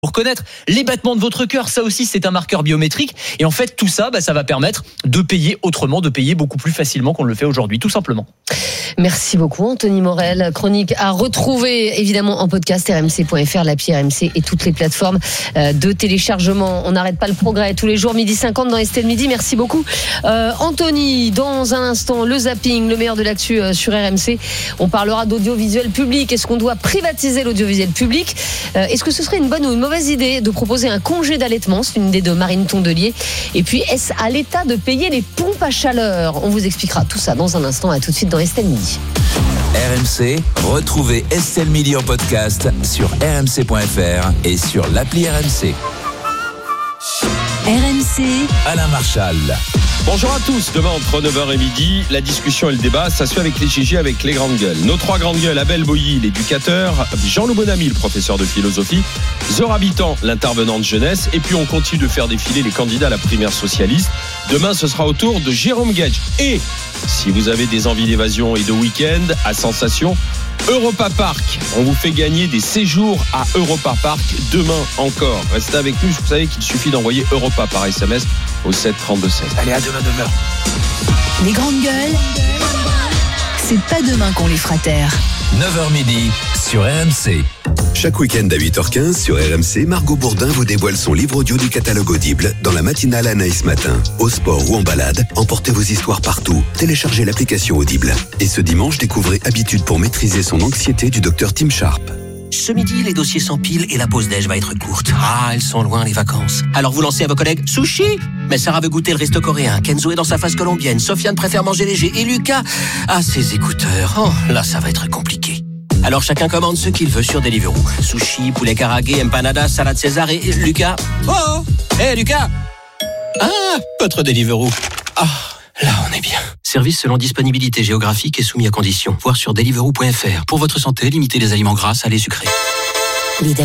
Pour connaître les battements de votre cœur, ça aussi c'est un marqueur biométrique. Et en fait tout ça, ça va permettre de payer autrement, de payer beaucoup plus facilement qu'on le fait aujourd'hui, tout simplement. Merci beaucoup Anthony Morel. Chronique à retrouver évidemment en podcast rmc.fr, l'appli RMC et toutes les plateformes de téléchargement. On n'arrête pas le progrès tous les jours, 12h50 dans Estelle Midi. Merci beaucoup Anthony. Dans un instant, le zapping, le meilleur de l'actu sur RMC. On parlera d'audiovisuel public. Est-ce qu'on doit privatiser l'audiovisuel public ? Est-ce que ce serait une bonne ou une mauvaise idée de proposer un congé d'allaitement ? C'est une idée de Marine Tondelier. Et puis, est-ce à l'État de payer les pompes à chaleur ? On vous expliquera tout ça dans un instant. À tout de suite dans Estelle Midi. RMC, retrouvez Estelle Midi en podcast sur rmc.fr et sur l'appli RMC. RMC, Alain Marchal. Bonjour à tous, demain entre 9h et midi, la discussion et le débat, ça se fait avec les GG, avec les grandes gueules. Nos trois grandes gueules, Abel Boilly, l'éducateur, Jean-Loup Bonamy, le professeur de philosophie, Zora Bitan, l'intervenant de jeunesse, et puis on continue de faire défiler les candidats à la primaire socialiste. Demain, ce sera au tour de Jérôme Gage. Et si vous avez des envies d'évasion et de week-end à sensation, Europa Park, on vous fait gagner des séjours à Europa Park demain encore. Restez avec nous, vous savez qu'il suffit d'envoyer Europa par SMS au 7 32 16. Allez, à demain 9h. les grandes gueules, c'est pas demain qu'on les fera taire. 9h midi sur RMC. Chaque week-end à 8h15 sur RMC, Margot Bourdin vous dévoile son livre audio du catalogue Audible dans la matinale Anaïs Matin. Au sport ou en balade, emportez vos histoires partout. Téléchargez l'application Audible. Et ce dimanche, découvrez Habitude pour maîtriser son anxiété du docteur Tim Sharp. Ce midi, les dossiers s'empilent et la pause déj va être courte. Ah, elles sont loin les vacances. Alors vous lancez à vos collègues sushi. Mais Sarah veut goûter le resto coréen. Kenzo est dans sa phase colombienne. Sofiane préfère manger léger. Et Lucas a ses écouteurs. Oh, là, ça va être compliqué. Alors chacun commande ce qu'il veut sur Deliveroo. Sushi, poulet karagué, empanada, salade César et Lucas. Oh, hé Lucas. Ah, votre Deliveroo. Ah, là on est bien. Service selon disponibilité géographique et soumis à conditions. Voir sur deliveroo.fr. Pour votre santé, limitez les aliments gras, salés, sucrés. Lidl.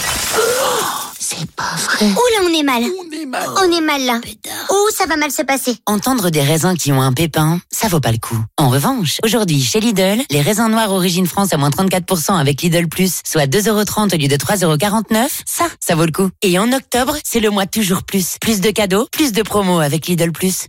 C'est pas vrai. Ouh là, on est mal. On est mal là. Oh, ça va mal se passer. Entendre des raisins qui ont un pépin, ça vaut pas le coup. En revanche, aujourd'hui, chez Lidl, les raisins noirs Origine France à moins 34% avec Lidl Plus, soit 2,30€ au lieu de 3,49€, ça vaut le coup. Et en octobre, c'est le mois toujours plus. Plus de cadeaux, plus de promos avec Lidl Plus.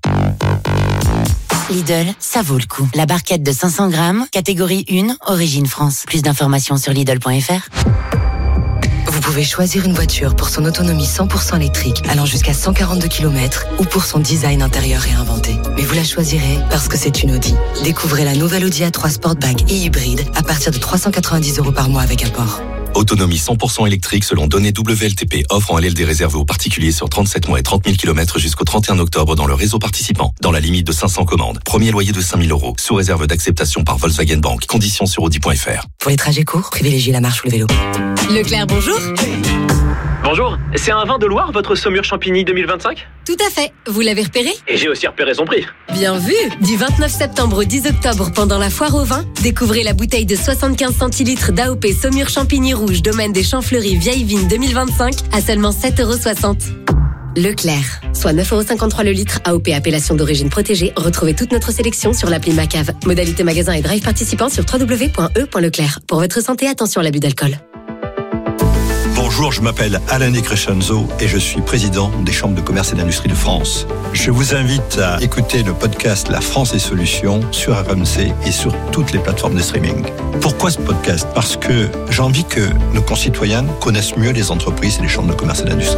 Lidl, ça vaut le coup. La barquette de 500 grammes, catégorie 1, Origine France. Plus d'informations sur Lidl.fr. Vous pouvez choisir une voiture pour son autonomie 100% électrique allant jusqu'à 142 km ou pour son design intérieur réinventé. Mais vous la choisirez parce que c'est une Audi. Découvrez la nouvelle Audi A3 Sportback et hybride à partir de 390€ par mois avec apport. Autonomie 100% électrique selon données WLTP. Offre en LLD réservée aux particuliers sur 37 mois et 30 000 km jusqu'au 31 octobre dans le réseau participant. Dans la limite de 500 commandes. Premier loyer de 5 000 €. Sous réserve d'acceptation par Volkswagen Bank. Conditions sur Audi.fr. Pour les trajets courts, privilégiez la marche ou le vélo. Leclerc, bonjour. Bonjour, c'est un vin de Loire, votre Saumur Champigny 2025 ? Tout à fait, vous l'avez repéré ? Et j'ai aussi repéré son prix. Bien vu. Du 29 septembre au 10 octobre pendant la foire au vin, découvrez la bouteille de 75 centilitres d'AOP Saumur Champigny Rouge Domaine des Champs Fleuris Vieille Vigne 2025 à seulement 7,60€. Leclerc, soit 9,53€ le litre, AOP appellation d'origine protégée. Retrouvez toute notre sélection sur l'appli Macave. Modalité magasin et drive participant sur www.e.leclerc. Pour votre santé, attention à l'abus d'alcool. Bonjour, je m'appelle Alain Crescenzo et je suis président des chambres de commerce et d'industrie de France. Je vous invite à écouter le podcast La France et Solutions sur RMC et sur toutes les plateformes de streaming. Pourquoi ce podcast ? Parce que j'ai envie que nos concitoyens connaissent mieux les entreprises et les chambres de commerce et d'industrie.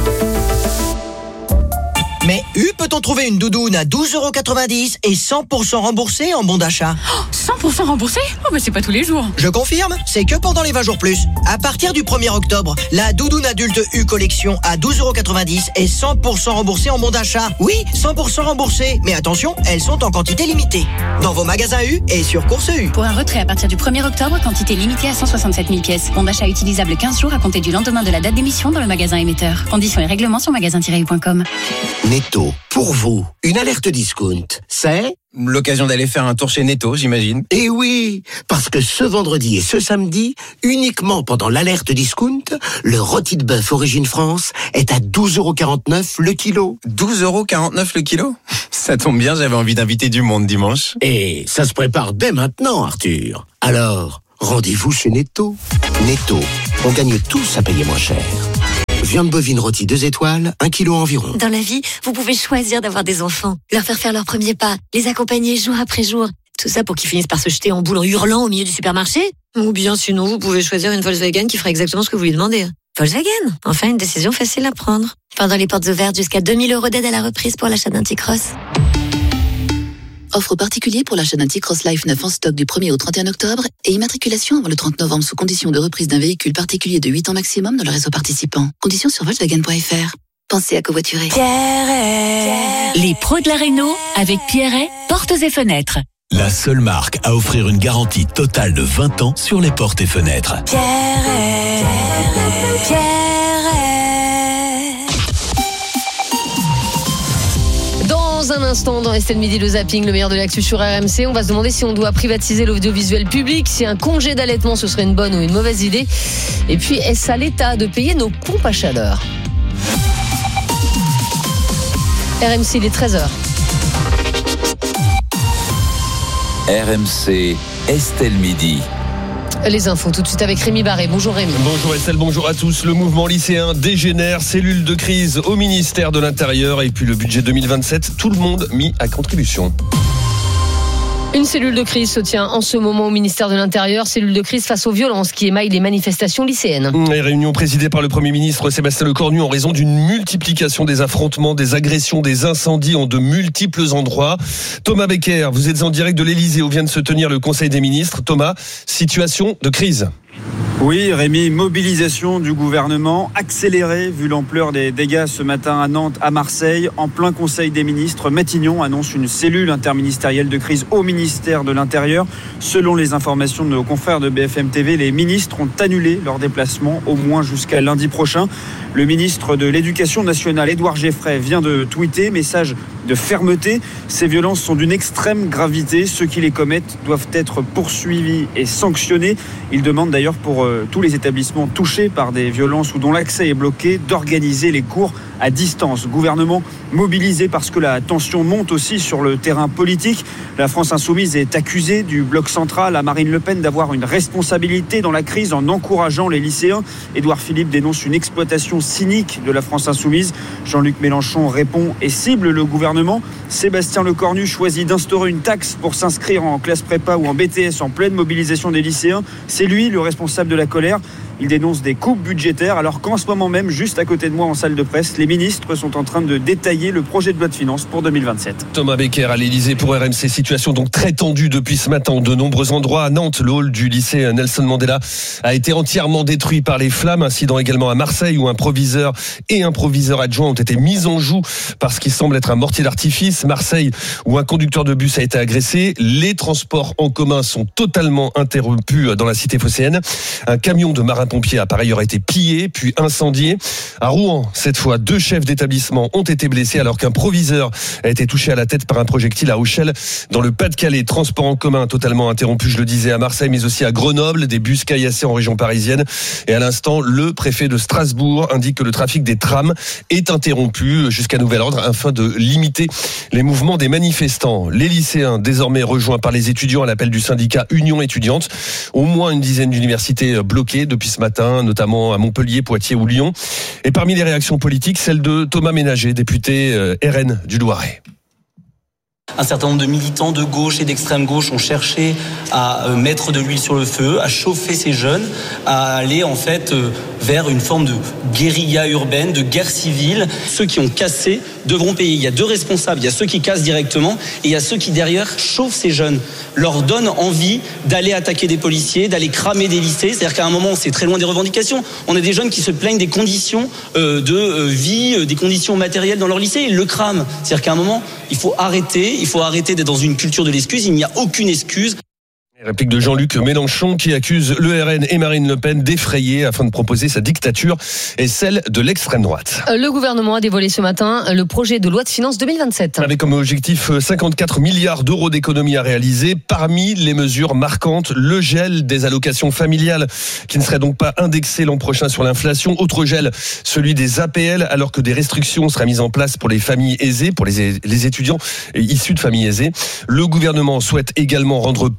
Mais peut-on trouver une doudoune à 12,90€ et 100% remboursée en bon d'achat ? 100% remboursé ? Oh bah c'est pas tous les jours. Je confirme, c'est que pendant les 20 jours plus. À partir du 1er octobre, la doudoune adulte U collection à 12,90€ et 100% remboursée en bon d'achat. Oui, 100% remboursée. Mais attention, elles sont en quantité limitée. Dans vos magasins U et sur Course U. Pour un retrait à partir du 1er octobre, quantité limitée à 167 000 pièces. Bon d'achat utilisable 15 jours à compter du lendemain de la date d'émission dans le magasin émetteur. Conditions et règlements sur magasin-u.com. Netto, pour vous, une alerte discount, c'est l'occasion d'aller faire un tour chez Netto, j'imagine. Eh oui, parce que ce vendredi et ce samedi, uniquement pendant l'alerte discount, le rôti de bœuf Origine France est à 12,49€ le kilo. 12,49€ le kilo ? Ça tombe bien, j'avais envie d'inviter du monde dimanche. Et ça se prépare dès maintenant, Arthur. Alors, rendez-vous chez Netto. Netto, on gagne tous à payer moins cher. Viande bovine rôtie 2 étoiles, 1 kilo environ. Dans la vie, vous pouvez choisir d'avoir des enfants, leur faire leurs premiers pas, les accompagner jour après jour. Tout ça pour qu'ils finissent par se jeter en boule en hurlant au milieu du supermarché. Ou bien sinon, vous pouvez choisir une Volkswagen qui fera exactement ce que vous lui demandez. Volkswagen, enfin une décision facile à prendre. Pendant les portes ouvertes, jusqu'à 2000 € d'aide à la reprise pour l'achat d'un T-Cross. Offre particulier pour l'achat d'un T-Cross Life 9 en stock du 1er au 31 octobre et immatriculation avant le 30 novembre sous condition de reprise d'un véhicule particulier de 8 ans maximum dans le réseau participant. Conditions sur Volkswagen.fr. Pensez à covoiturer. Les pros de la réno avec Pierret, portes et fenêtres. La seule marque à offrir une garantie totale de 20 ans sur les portes et fenêtres. Dans un instant, dans Estelle Midi, le zapping, le meilleur de l'actu sur RMC, on va se demander si on doit privatiser l'audiovisuel public, si un congé d'allaitement ce serait une bonne ou une mauvaise idée. Et puis, est-ce à l'État de payer nos pompes à chaleur ? RMC, il est 13h. RMC, Estelle Midi. Les infos tout de suite avec Rémi Barré. Bonjour Rémi. Bonjour Estelle, bonjour à tous. Le mouvement lycéen dégénère, cellule de crise au ministère de l'Intérieur et puis le budget 2027, tout le monde mis à contribution. Une cellule de crise se tient en ce moment au ministère de l'Intérieur, cellule de crise face aux violences qui émaillent les manifestations lycéennes. Les réunions présidées par le Premier ministre Sébastien Lecornu en raison d'une multiplication des affrontements, des agressions, des incendies en de multiples endroits. Thomas Becker, vous êtes en direct de l'Elysée où vient de se tenir le Conseil des ministres. Thomas, situation de crise. Oui, Rémi, mobilisation du gouvernement accélérée vu l'ampleur des dégâts ce matin à Nantes, à Marseille. En plein Conseil des ministres, Matignon annonce une cellule interministérielle de crise au ministère de l'Intérieur. Selon les informations de nos confrères de BFM TV, les ministres ont annulé leur déplacement au moins jusqu'à lundi prochain. Le ministre de l'Éducation nationale, Édouard Geffray, vient de tweeter, message de fermeté. Ces violences sont d'une extrême gravité. Ceux qui les commettent doivent être poursuivis et sanctionnés. Il demande d'ailleurs pour tous les établissements touchés par des violences ou dont l'accès est bloqué d'organiser les cours à distance. Gouvernement mobilisé parce que la tension monte aussi sur le terrain politique. La France insoumise est accusée du bloc central à Marine Le Pen d'avoir une responsabilité dans la crise en encourageant les lycéens. Édouard Philippe dénonce une exploitation cynique de la France insoumise. Jean-Luc Mélenchon répond et cible le gouvernement. Sébastien Lecornu choisit d'instaurer une taxe pour s'inscrire en classe prépa ou en BTS en pleine mobilisation des lycéens. C'est lui le responsable de la colère. Il dénonce des coupes budgétaires alors qu'en ce moment même, juste à côté de moi en salle de presse, les ministres sont en train de détailler le projet de loi de finances pour 2027. Thomas Becker à l'Elysée pour RMC. Situation donc très tendue depuis ce matin. De nombreux endroits à Nantes, le hall du lycée Nelson Mandela a été entièrement détruit par les flammes. Incident également à Marseille où un proviseur et un proviseur adjoint ont été mis en joue par ce qui semble être un mortier d'artifice. Marseille où un conducteur de bus a été agressé. Les transports en commun sont totalement interrompus dans la cité phocéenne. Un camion de marins-pompiers a par ailleurs été pillé puis incendié. À Rouen, cette fois, 2 chefs d'établissement ont été blessés alors qu'un proviseur a été touché à la tête par un projectile à Auchel dans le Pas-de-Calais. Transport en commun totalement interrompu, je le disais, à Marseille mais aussi à Grenoble, des bus caillassés en région parisienne. Et à l'instant, le préfet de Strasbourg indique que le trafic des trams est interrompu jusqu'à nouvel ordre afin de limiter les mouvements des manifestants. Les lycéens, désormais rejoints par les étudiants à l'appel du syndicat Union étudiante, au moins une dizaine d'universités bloquées depuis ce matin, notamment à Montpellier, Poitiers ou Lyon. Et parmi les réactions politiques, celle de Thomas Ménager, député RN du Loiret. Un certain nombre de militants de gauche et d'extrême gauche ont cherché à mettre de l'huile sur le feu, à chauffer ces jeunes, à aller en fait vers une forme de guérilla urbaine, de guerre civile. Ceux qui ont cassé devront payer. Il y a 2 responsables. Il y a ceux qui cassent directement et il y a ceux qui derrière chauffent ces jeunes, leur donnent envie d'aller attaquer des policiers, d'aller cramer des lycées. C'est-à-dire qu'à un moment, c'est très loin des revendications. On a des jeunes qui se plaignent des conditions de vie, des conditions matérielles dans leur lycée. Ils le crament. C'est-à-dire qu'à un moment, il faut arrêter d'être dans une culture de l'excuse. Il n'y a aucune excuse. Réplique de Jean-Luc Mélenchon qui accuse le RN et Marine Le Pen d'effrayer afin de proposer sa dictature et celle de l'extrême droite. Le gouvernement a dévoilé ce matin le projet de loi de finances 2027. Avec comme objectif 54 milliards d'euros d'économies à réaliser. Parmi les mesures marquantes, le gel des allocations familiales qui ne serait donc pas indexé l'an prochain sur l'inflation. Autre gel, celui des APL alors que des restrictions seraient mises en place pour les familles aisées, pour les étudiants issus de familles aisées. Le gouvernement souhaite également rendre payant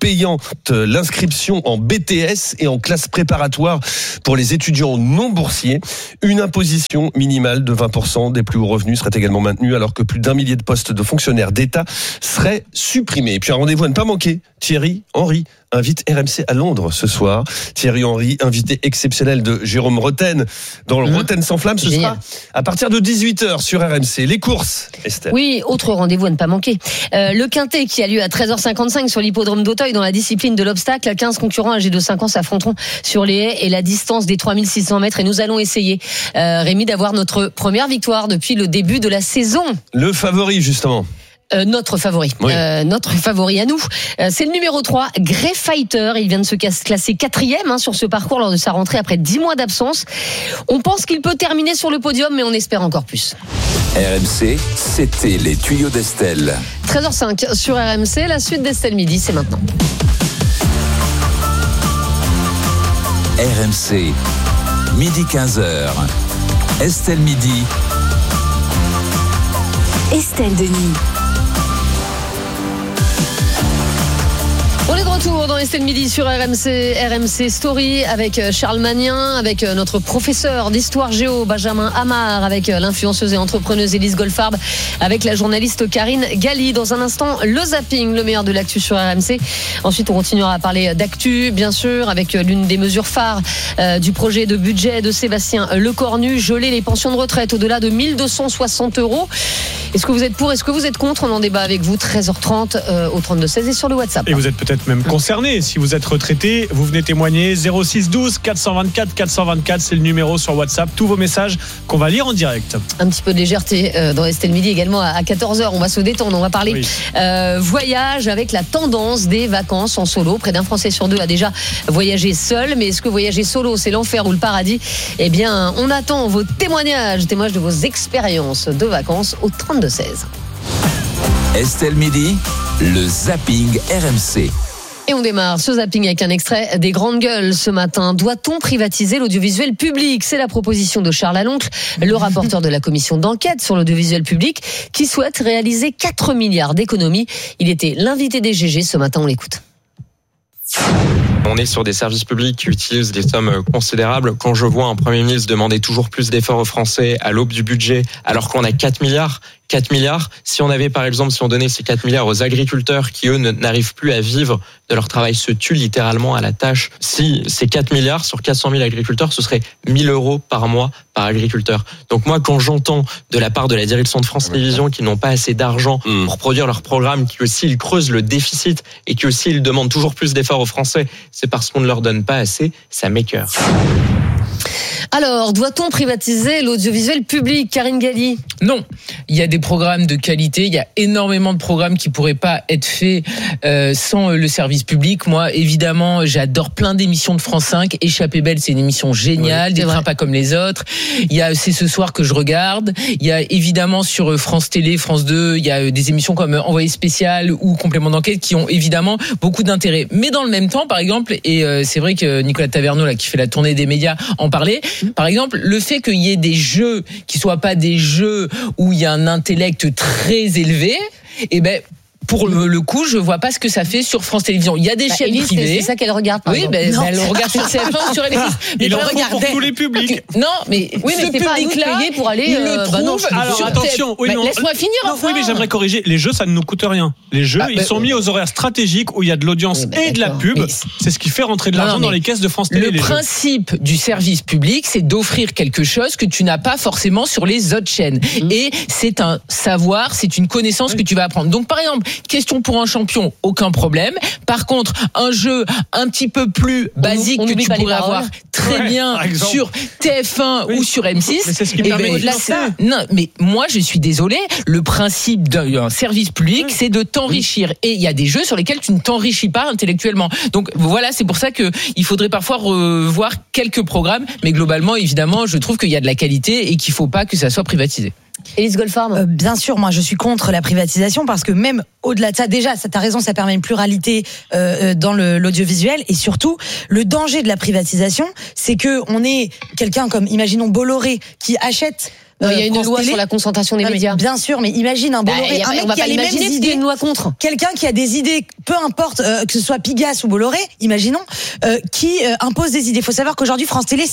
l'inscription en BTS et en classe préparatoire pour les étudiants non boursiers. Une imposition minimale de 20% des plus hauts revenus serait également maintenue, alors que plus d'1 millier de postes de fonctionnaires d'État seraient supprimés. Et puis un rendez-vous à ne pas manquer. Thierry Henry invite RMC à Londres ce soir. Thierry Henry, invité exceptionnel de Jérôme Roten dans le Roten sans flamme. Ce sera à partir de 18h sur RMC. Les courses, Estelle. Oui, autre rendez-vous à ne pas manquer. Le Quintet qui a lieu à 13h55 sur l'hippodrome d'Auteuil dans la discipline de l'obstacle. 15 concurrents âgés de 5 ans s'affronteront sur les haies et la distance des 3600 mètres. Et nous allons essayer, Rémi, d'avoir notre première victoire depuis le début de la saison. Le favori, justement. Notre favori. Oui. Notre favori à nous. C'est le numéro 3, Grey Fighter. Il vient de se classer 4e sur ce parcours lors de sa rentrée après 10 mois d'absence. On pense qu'il peut terminer sur le podium, mais on espère encore plus. RMC, c'était les tuyaux d'Estelle. 13h05 sur RMC. La suite d'Estelle Midi, c'est maintenant. RMC, midi 15h. Estelle Midi. Estelle Denis. On est de retour dans Estelle Midi sur RMC Story avec Charles Magnin, avec notre professeur d'histoire géo Benjamin Amar, avec l'influenceuse et entrepreneuse Élise Goldfarb, avec la journaliste Karine Galli. Dans un instant, le zapping, le meilleur de l'actu sur RMC. Ensuite, on continuera à parler d'actu, bien sûr, avec l'une des mesures phares du projet de budget de Sébastien Lecornu, geler les pensions de retraite au-delà de 1 260 €. Est-ce que vous êtes pour, est-ce que vous êtes contre? On en débat avec vous, 13h30 au 32-16 et sur le WhatsApp. Et vous êtes peut-être même concerné. Si vous êtes retraité, vous venez témoigner. 06 12 424 424, c'est le numéro sur WhatsApp. Tous vos messages qu'on va lire en direct. Un petit peu de légèreté dans Estelle Midi également à 14h. On va se détendre. On va parler voyage avec la tendance des vacances en solo. Près d'un Français sur deux a déjà voyagé seul. Mais est-ce que voyager solo, c'est l'enfer ou le paradis? Eh bien, on attend vos témoignages de vos expériences de vacances au 32-16. Estelle Midi, le zapping RMC. Et on démarre ce zapping avec un extrait des Grandes Gueules ce matin. Doit-on privatiser l'audiovisuel public? C'est la proposition de Charles Aloncle, le rapporteur de la commission d'enquête sur l'audiovisuel public, qui souhaite réaliser 4 milliards d'économies. Il était l'invité des GG ce matin, on l'écoute. On est sur des services publics qui utilisent des sommes considérables. Quand je vois un Premier ministre demander toujours plus d'efforts aux Français à l'aube du budget, alors qu'on a 4 milliards, si on avait par exemple, si on donnait ces 4 milliards aux agriculteurs qui eux n'arrivent plus à vivre de leur travail, se tuent littéralement à la tâche, si ces 4 milliards sur 400 000 agriculteurs, ce serait 1 000 € par mois par agriculteur. Donc moi, quand j'entends de la part de la direction de France Télévisions qu'ils n'ont pas assez d'argent pour produire leur programme, qui aussi ils creusent le déficit et qui aussi ils demandent toujours plus d'efforts aux Français, c'est parce qu'on ne leur donne pas assez, ça m'écœure. Alors, doit-on privatiser l'audiovisuel public, Karine Galli? Non. Il y a des programmes de qualité, il y a énormément de programmes qui pourraient pas être faits sans le service public. Moi, évidemment, j'adore plein d'émissions de France 5. Échappée belle, c'est une émission géniale, des trains pas comme les autres. Il y a C'est ce soir que je regarde. Il y a évidemment sur France Télé, France 2, il y a des émissions comme Envoyé spécial ou Complément d'enquête qui ont évidemment beaucoup d'intérêt. Mais dans le même temps, par exemple, et c'est vrai que Nicolas Taverneau, là, qui fait la tournée des médias, en parlait. Par exemple, le fait qu'il y ait des jeux qui soient pas des jeux où il y a un intellect très élevé, eh ben, pour le coup, je vois pas ce que ça fait sur France Télévisions. Il y a des chaînes Élise, privées. C'est ça qu'elle regarde. Oui, elle le regarde sur CF1 ou sur M6. Il en trouve pour tous les publics. Non, mais oui, mais ce c'est pas à nous de public-là, payer pour aller. il le trouve. Alors sur attention, laisse-moi finir. Oui, mais j'aimerais corriger. Les jeux, ça ne nous coûte rien. Les jeux, ils sont mis aux horaires stratégiques où il y a de l'audience et de la pub. C'est ce qui fait rentrer de l'argent dans les caisses de France Télé. Le principe du service public, c'est d'offrir quelque chose que tu n'as pas forcément sur les autres chaînes. Et c'est un savoir, c'est une connaissance que tu vas apprendre. Donc, par exemple, question pour un champion, aucun problème. Par contre, un jeu un petit peu plus basique que tu pourrais avoir très bien sur TF1 ou sur M6. Mais c'est ce qui permet de ça. Non, mais moi, je suis désolé. Le principe d'un service public, c'est de t'enrichir. Et il y a des jeux sur lesquels tu ne t'enrichis pas intellectuellement. Donc voilà, c'est pour ça que il faudrait parfois revoir quelques programmes. Mais globalement, évidemment, je trouve qu'il y a de la qualité et qu'il faut pas que ça soit privatisé. Élise Goldfarb. Bien sûr, moi je suis contre la privatisation parce que même au-delà de ça, déjà, t'as raison, ça permet une pluralité dans l'audiovisuel et surtout, le danger de la privatisation, c'est que on est quelqu'un comme, imaginons Bolloré, qui achète Non, il y a une France loi Télé. sur la concentration des Non, mais médias. Bien sûr, mais imagine un Bolloré, un mec on va qui a pas les mêmes imaginer qu'il y ait idées. une loi contre. Quelqu'un qui a des idées, peu importe que ce soit Pigasse ou Bolloré, imaginons, qui impose des idées. Il faut savoir qu'aujourd'hui France Télé,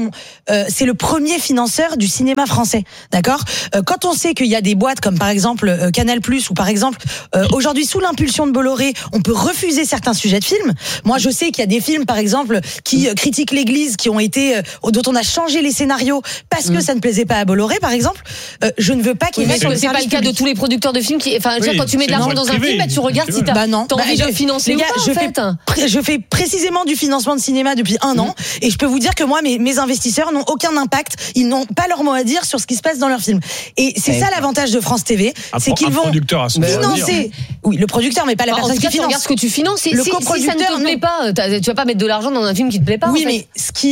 c'est le premier financeur du cinéma français, d'accord. Quand on sait qu'il y a des boîtes comme par exemple Canal+ ou par exemple aujourd'hui sous l'impulsion de Bolloré, on peut refuser certains sujets de films. Moi, je sais qu'il y a des films par exemple qui critiquent l'Église, qui ont été dont on a changé les scénarios parce que ça ne plaisait pas à Bolloré, par exemple. Je ne veux pas qu'il y ait. Mais c'est pas le cas de tous les producteurs de films qui. Enfin, quand tu mets de l'argent dans un film, tu regardes si t'as envie de financer ou pas. Je fais précisément du financement de cinéma depuis 1 an et je peux vous dire que moi, mes investisseurs n'ont aucun impact. Ils n'ont pas leur mot à dire sur ce qui se passe dans leurs films. Et c'est ça l'avantage de France TV, c'est qu'ils vont financer. Oui, le producteur, mais pas la personne qui finance. Regarde ce que tu finances. Le si ça ne te plaît pas, tu vas pas mettre de l'argent dans un film qui te plaît pas. Oui, mais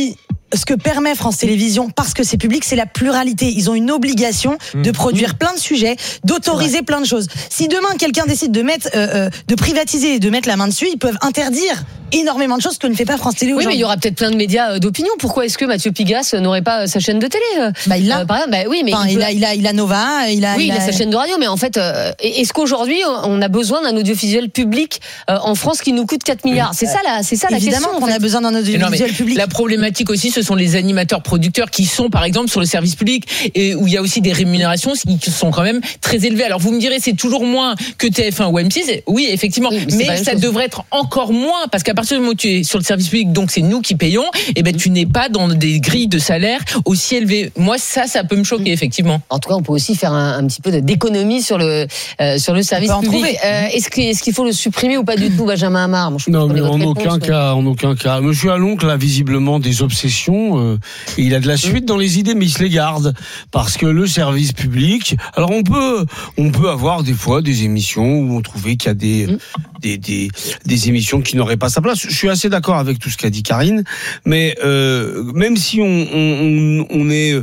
ce que permet France Télévisions, parce que c'est public, c'est la pluralité. Ils ont une obligation de produire plein de sujets, d'autoriser plein de choses. Si demain quelqu'un décide de mettre, de privatiser et de mettre la main dessus, ils peuvent interdire énormément de choses que ne fait pas France Télé aujourd'hui. Oui, mais il y aura peut-être plein de médias d'opinion. Pourquoi est-ce que Mathieu Pigasse n'aurait pas sa chaîne de télé? Il l'a. Par exemple, oui, mais il a Nova, il a sa chaîne de radio. Mais en fait, est-ce qu'aujourd'hui on a besoin d'un audiovisuel public en France qui nous coûte 4 milliards? C'est ça la question. Évidemment qu'on a besoin d'un audiovisuel public. La problématique aussi, ce sont les animateurs producteurs qui sont par exemple sur le service public et où il y a aussi des rémunérations qui sont quand même très élevées. Alors vous me direz c'est toujours moins que TF1 ou M6. Oui, effectivement, mais ça devrait être encore moins parce qu'à partir du moment où tu es sur le service public, donc c'est nous qui payons, et ben tu n'es pas dans des grilles de salaire aussi élevées. Moi ça peut me choquer effectivement. En tout cas, on peut aussi faire un petit peu d'économie sur le service public. Est-ce qu'il faut le supprimer ou pas du tout, Benjamin Amar? Non, mais en aucun cas. Monsieur Aloncle a visiblement des obsessions. Et il a de la suite dans les idées, mais il se les garde parce que le service public. Alors on peut avoir des fois des émissions où on trouvait qu'il y a des émissions qui n'auraient pas sa place. Je suis assez d'accord avec tout ce qu'a dit Karine, mais même si on est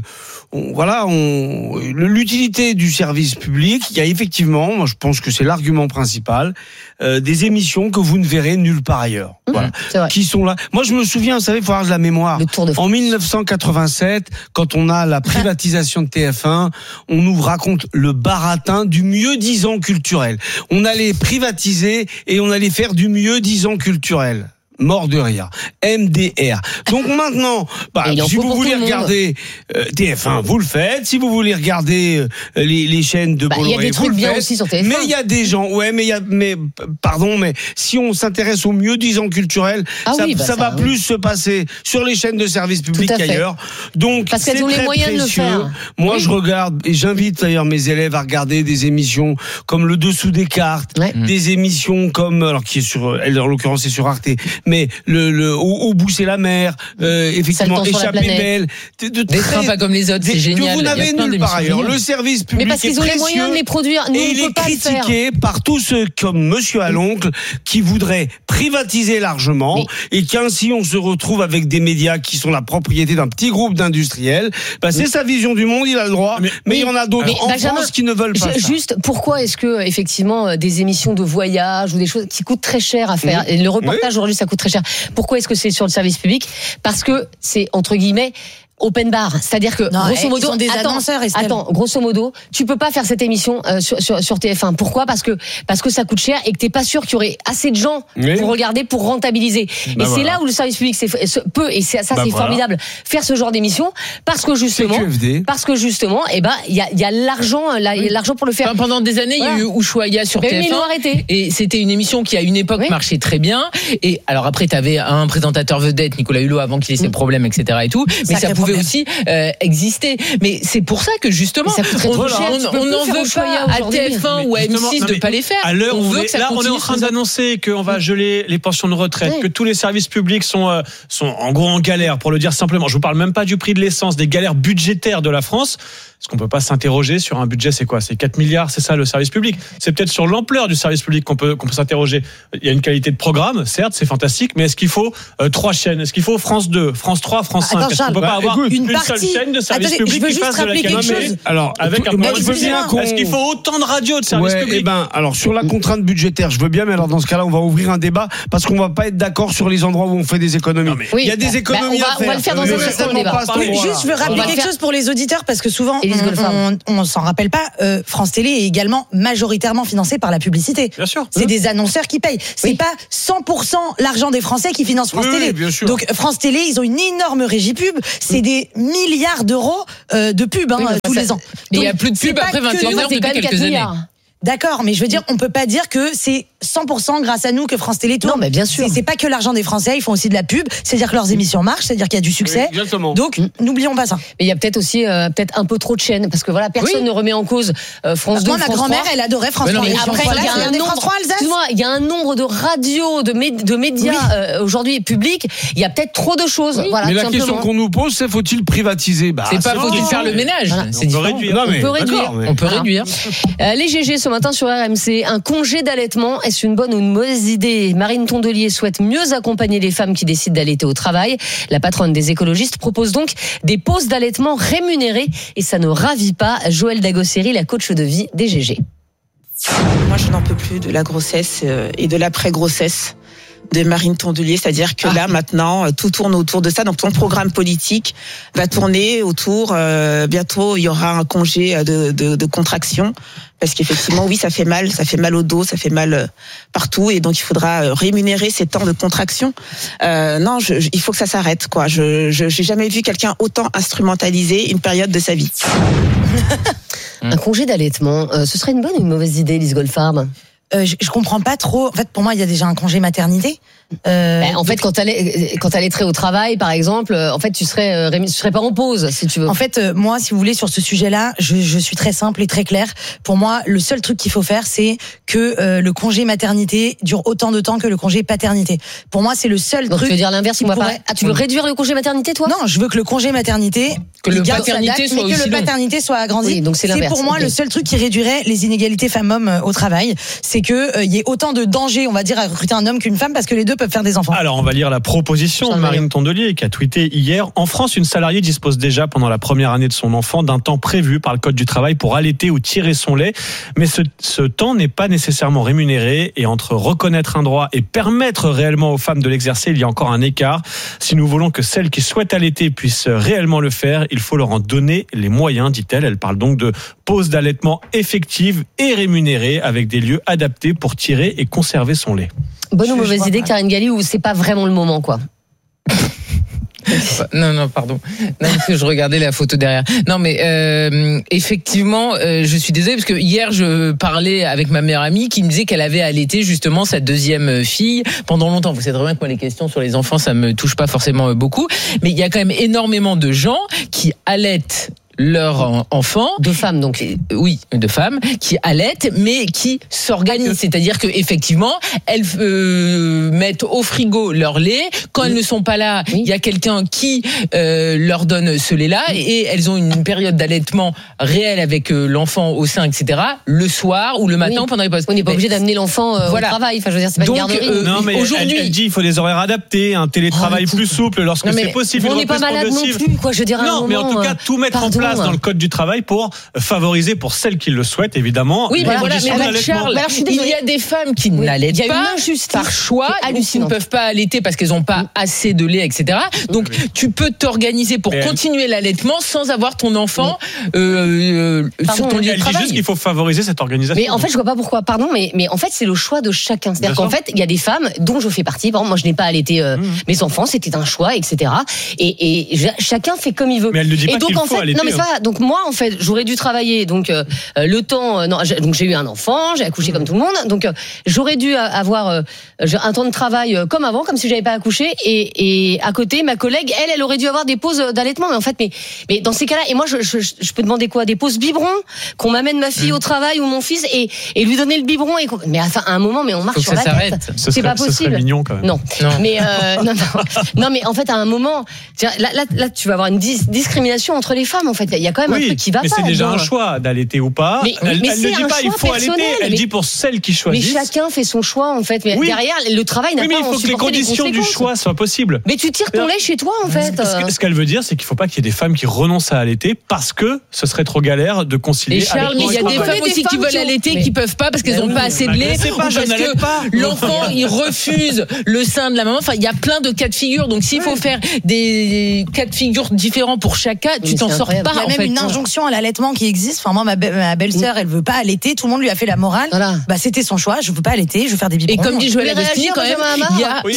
l'utilité du service public, il y a effectivement, moi je pense que c'est l'argument principal, des émissions que vous ne verrez nulle part ailleurs. Qui sont là. Moi je me souviens, vous savez, il faut avoir de la mémoire. En 1987, quand on a la privatisation de TF1, on nous raconte le baratin du mieux-disant culturel. On allait privatiser et on allait faire du mieux-disant culturel. Mort de rire. MDR. Donc maintenant, si vous voulez regarder TF1, vous le faites. Si vous voulez regarder les chaînes de Bolloré, il y a des trucs bien aussi sur TF1. Mais il y a des gens, mais si on s'intéresse au mieux-disant culturel, ça va plus se passer sur les chaînes de services publics qu'ailleurs. Donc, parce qu'elles ont les moyens de le faire. Moi, je regarde, et j'invite d'ailleurs mes élèves à regarder des émissions comme Le Dessous des cartes, des émissions comme, alors qui est sur, en l'occurrence c'est sur Arte, mais au bout c'est la mer, effectivement, Échappée belle, des trains pas comme les autres, c'est génial. Que vous n'avez nulle part ailleurs. Le service public mais parce qu'ils ont les moyens de les produire. Nous, et il est critiqué par tous ceux comme Monsieur Aloncle qui voudraient privatiser largement et qu'ainsi on se retrouve avec des médias qui sont la propriété d'un petit groupe d'industriels. C'est sa vision du monde, il a le droit, mais il y en a d'autres en France qui ne veulent pas. Juste, pourquoi est-ce que effectivement des émissions de voyage ou des choses qui coûtent très cher à faire, et le reportage aujourd'hui ça coûte très cher. Pourquoi est-ce que c'est sur le service public? Parce que c'est entre guillemets open bar, c'est-à-dire que grosso modo, sont des annonceurs, grosso modo, tu peux pas faire cette émission sur TF1. Pourquoi? Parce que ça coûte cher et que t'es pas sûr qu'il y aurait assez de gens pour regarder, pour rentabiliser. Et c'est là où le service public peut, et c'est formidable, faire ce genre d'émission parce que justement, il y a l'argent pour le faire. Pendant des années, il y a eu Ushuaïa sur TF1. Ils l'ont arrêté. Et c'était une émission qui à une époque marchait très bien. Et alors après, t'avais un présentateur vedette, Nicolas Hulot, avant qu'il ait ses problèmes, etc. et tout. Mais ça pouvait aussi exister. Mais c'est pour ça que justement, on n'en veut pas à TF1 ou à M6 de pas les faire. À l'heure où on est en train d'annoncer qu'on va geler les pensions de retraite, que tous les services publics sont en gros en galère, pour le dire simplement. Je vous parle même pas du prix de l'essence, des galères budgétaires de la France. Est-ce qu'on peut pas s'interroger sur un budget? C'est quoi? C'est 4 milliards, c'est ça le service public? C'est peut-être sur l'ampleur du service public qu'on peut s'interroger. Il y a une qualité de programme, certes, c'est fantastique, mais est-ce qu'il faut 3 chaînes? Est-ce qu'il faut France 2, France 3, France 5? Est-ce qu'on peut pas avoir avoir une seule chaîne de service public qui fasse de la qualité. Alors, avec un moi, je veux bien est-ce qu'il faut autant de radios de service public? Alors, sur la contrainte budgétaire, je veux bien, mais alors dans ce cas-là, on va ouvrir un débat parce qu'on va pas être d'accord sur les endroits où on fait des économies. Il y a des économies à faire. On va le faire dans un instant, le débat. Juste, je veux rappeler quelque chose pour les auditeurs parce que souvent, on s'en rappelle pas. France Télé est également majoritairement financée par la publicité. Bien sûr. C'est des annonceurs qui payent. C'est pas 100% l'argent des Français qui financent France Télé. Bien sûr. Donc France Télé, ils ont une énorme régie pub. C'est des milliards d'euros de pub tous les ans. Mais il n'y a plus de pub après 21h depuis quelques années. D'accord, mais je veux dire, on peut pas dire que c'est 100% grâce à nous que France Télé tourne. Non, mais bien sûr. C'est pas que l'argent des Français, ils font aussi de la pub. C'est-à-dire que leurs émissions marchent, c'est-à-dire qu'il y a du succès. Oui, exactement. Donc, n'oublions pas ça. Mais il y a peut-être aussi peut-être un peu trop de chaînes, parce que voilà, personne ne remet en cause France 2. Moi, ma grand-mère, elle adorait France 3. Après, il y a un nombre de radios, de médias aujourd'hui publics. Il y a peut-être trop de choses. Voilà, mais la question qu'on nous pose, c'est faut-il privatiser? C'est pas faut-il faire le ménage. C'est différent. On peut réduire. Les GG ce matin sur RMC. Un congé d'allaitement, est-ce une bonne ou une mauvaise idée? Marine Tondelier souhaite mieux accompagner les femmes qui décident d'allaiter au travail. La patronne des écologistes propose donc des pauses d'allaitement rémunérées et ça ne ravit pas. Joëlle Dagosseri, la coach de vie des GG. Moi, je n'en peux plus de la grossesse et de l'après-grossesse de Marine Tondelier, c'est-à-dire que là maintenant tout tourne autour de ça. Donc ton programme politique va tourner autour. Bientôt il y aura un congé de contraction parce qu'effectivement oui ça fait mal au dos, ça fait mal partout et donc il faudra rémunérer ces temps de contraction. Non, il faut que ça s'arrête quoi. J'ai jamais vu quelqu'un autant instrumentaliser une période de sa vie. Un congé d'allaitement, ce serait une bonne ou une mauvaise idée, Lise Goldfarb? Je comprends pas trop. En fait, pour moi, il y a déjà un congé maternité. En fait, quand t'allaiterais au travail, par exemple, en fait, tu serais pas en pause, si tu veux. En fait, moi, si vous voulez, sur ce sujet-là, je suis très simple et très claire. Pour moi, le seul truc qu'il faut faire, c'est que le congé maternité dure autant de temps que le congé paternité. Pour moi, c'est le seul truc. Tu veux dire l'inverse? Tu veux réduire le congé maternité, toi? Non, je veux que le congé maternité, que le paternité soit aussi long. Que le paternité soit agrandi. Oui, donc c'est l'inverse. Pour moi le seul truc qui réduirait les inégalités femmes-hommes au travail, c'est que y ait autant de danger, on va dire, à recruter un homme qu'une femme parce que les deux peuvent faire des enfants. Alors, on va lire la proposition de Marine Tondelier qui a tweeté hier. En France, une salariée dispose déjà pendant la première année de son enfant d'un temps prévu par le Code du travail pour allaiter ou tirer son lait. Mais ce temps n'est pas nécessairement rémunéré et entre reconnaître un droit et permettre réellement aux femmes de l'exercer, il y a encore un écart. Si nous voulons que celles qui souhaitent allaiter puissent réellement le faire, il faut leur en donner les moyens, dit-elle. Elle parle donc de pause d'allaitement effective et rémunérée avec des lieux adaptés pour tirer et conserver son lait. Bonne ou mauvaise idée, Karine Galli, ou c'est pas vraiment le moment, quoi? Non, pardon. Non, parce que je regardais la photo derrière. Non, mais effectivement, je suis désolée parce que hier je parlais avec ma meilleure amie qui me disait qu'elle avait allaité justement sa deuxième fille pendant longtemps. Vous savez très bien que moi les questions sur les enfants ça me touche pas forcément beaucoup, mais il y a quand même énormément de gens qui allaitent leurs enfants, de femmes donc, oui, de femmes qui allaitent mais qui s'organisent, c'est-à-dire que effectivement elles mettent au frigo leur lait quand elles ne sont pas là, il y a quelqu'un qui leur donne ce lait-là et elles ont une période d'allaitement réelle avec l'enfant au sein, etc. le soir ou le matin pendant les pauses. On n'est pas obligé d'amener l'enfant au travail, enfin je veux dire c'est pas donc, une garderie. Non mais aujourd'hui elle dit il faut des horaires adaptés, un télétravail plus souple lorsque c'est possible. On n'est pas malade non plus, quoi, je dirais. Non mais en tout cas tout mettre en place dans le Code du travail pour favoriser pour celles qui le souhaitent évidemment. Oui, mais voilà, mais Charles, il y a des femmes qui n'allaitent pas par choix, qui ne peuvent pas allaiter parce qu'elles n'ont pas assez de lait, etc. Donc tu peux t'organiser pour continuer l'allaitement sans avoir ton enfant sur ton lieu de travail. Elle dit juste qu'il faut favoriser cette organisation. Mais en fait, je vois pas pourquoi. Pardon, mais en fait, c'est le choix de chacun. C'est-à-dire qu'en fait, il y a des femmes dont je fais partie. Par exemple, moi, je n'ai pas allaité mes enfants, c'était un choix, etc. Et chacun fait comme il veut. Mais elle ne dit pas qu'il faut allaiter. Non, mais ça. Donc moi, en fait, j'aurais dû travailler. Donc le temps. Donc j'ai eu un enfant, j'ai accouché comme tout le monde. Donc j'aurais dû avoir un temps de travail comme avant, comme si j'avais pas accouché. Et à côté, ma collègue, elle aurait dû avoir des pauses d'allaitement. Mais en fait, mais dans ces cas-là, et moi, je peux demander quoi? Des pauses biberon, qu'on m'amène ma fille au travail ou mon fils et lui donner le biberon. Mais enfin, à un moment, mais on marche sur la tête. C'est pas possible. Ce serait mignon quand même. Non. Mais non, mais en fait, à un moment, là, tu vas avoir une discrimination entre les femmes. En fait. fait. Il y a quand même un truc qui va mais pas. Mais c'est déjà là-dedans. Un choix d'allaiter ou pas. Elle ne dit pas il faut allaiter, elle dit pour celles qui choisissent. Mais chacun fait son choix en fait. Mais derrière, le travail n'a pas. Mais il faut que les conditions du choix soient possibles. Mais tu tires ton lait chez toi en fait. Ce qu'elle veut dire, c'est qu'il ne faut pas qu'il y ait des femmes qui renoncent à allaiter parce que ce serait trop galère de concilier. Et Charles, mais il y a des femmes aussi qui veulent allaiter, qui peuvent pas parce qu'elles n'ont pas assez de lait, ou parce que l'enfant il refuse le sein de la maman. Enfin, il y a plein de cas de figure. Donc s'il faut faire des cas de figure différents pour chaque cas, tu t'en sors pas. Il y a même une injonction à l'allaitement qui existe. Enfin, moi, ma belle-sœur, elle veut pas allaiter. Tout le monde lui a fait la morale. Voilà. Bah, c'était son choix. Je veux pas allaiter. Je veux faire des biberons. Et comme dit Joël Agostini, quand même, il y a.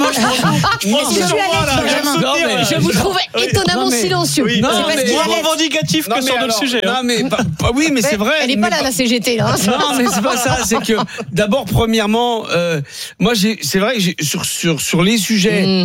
Je vous trouve étonnamment silencieux. C'est moins revendicatif que sur d'autres sujets. Oui, mais c'est vrai. Elle n'est pas là, la CGT, là. Non, mais c'est pas ça. C'est que, d'abord, premièrement, moi, c'est vrai que sur les sujets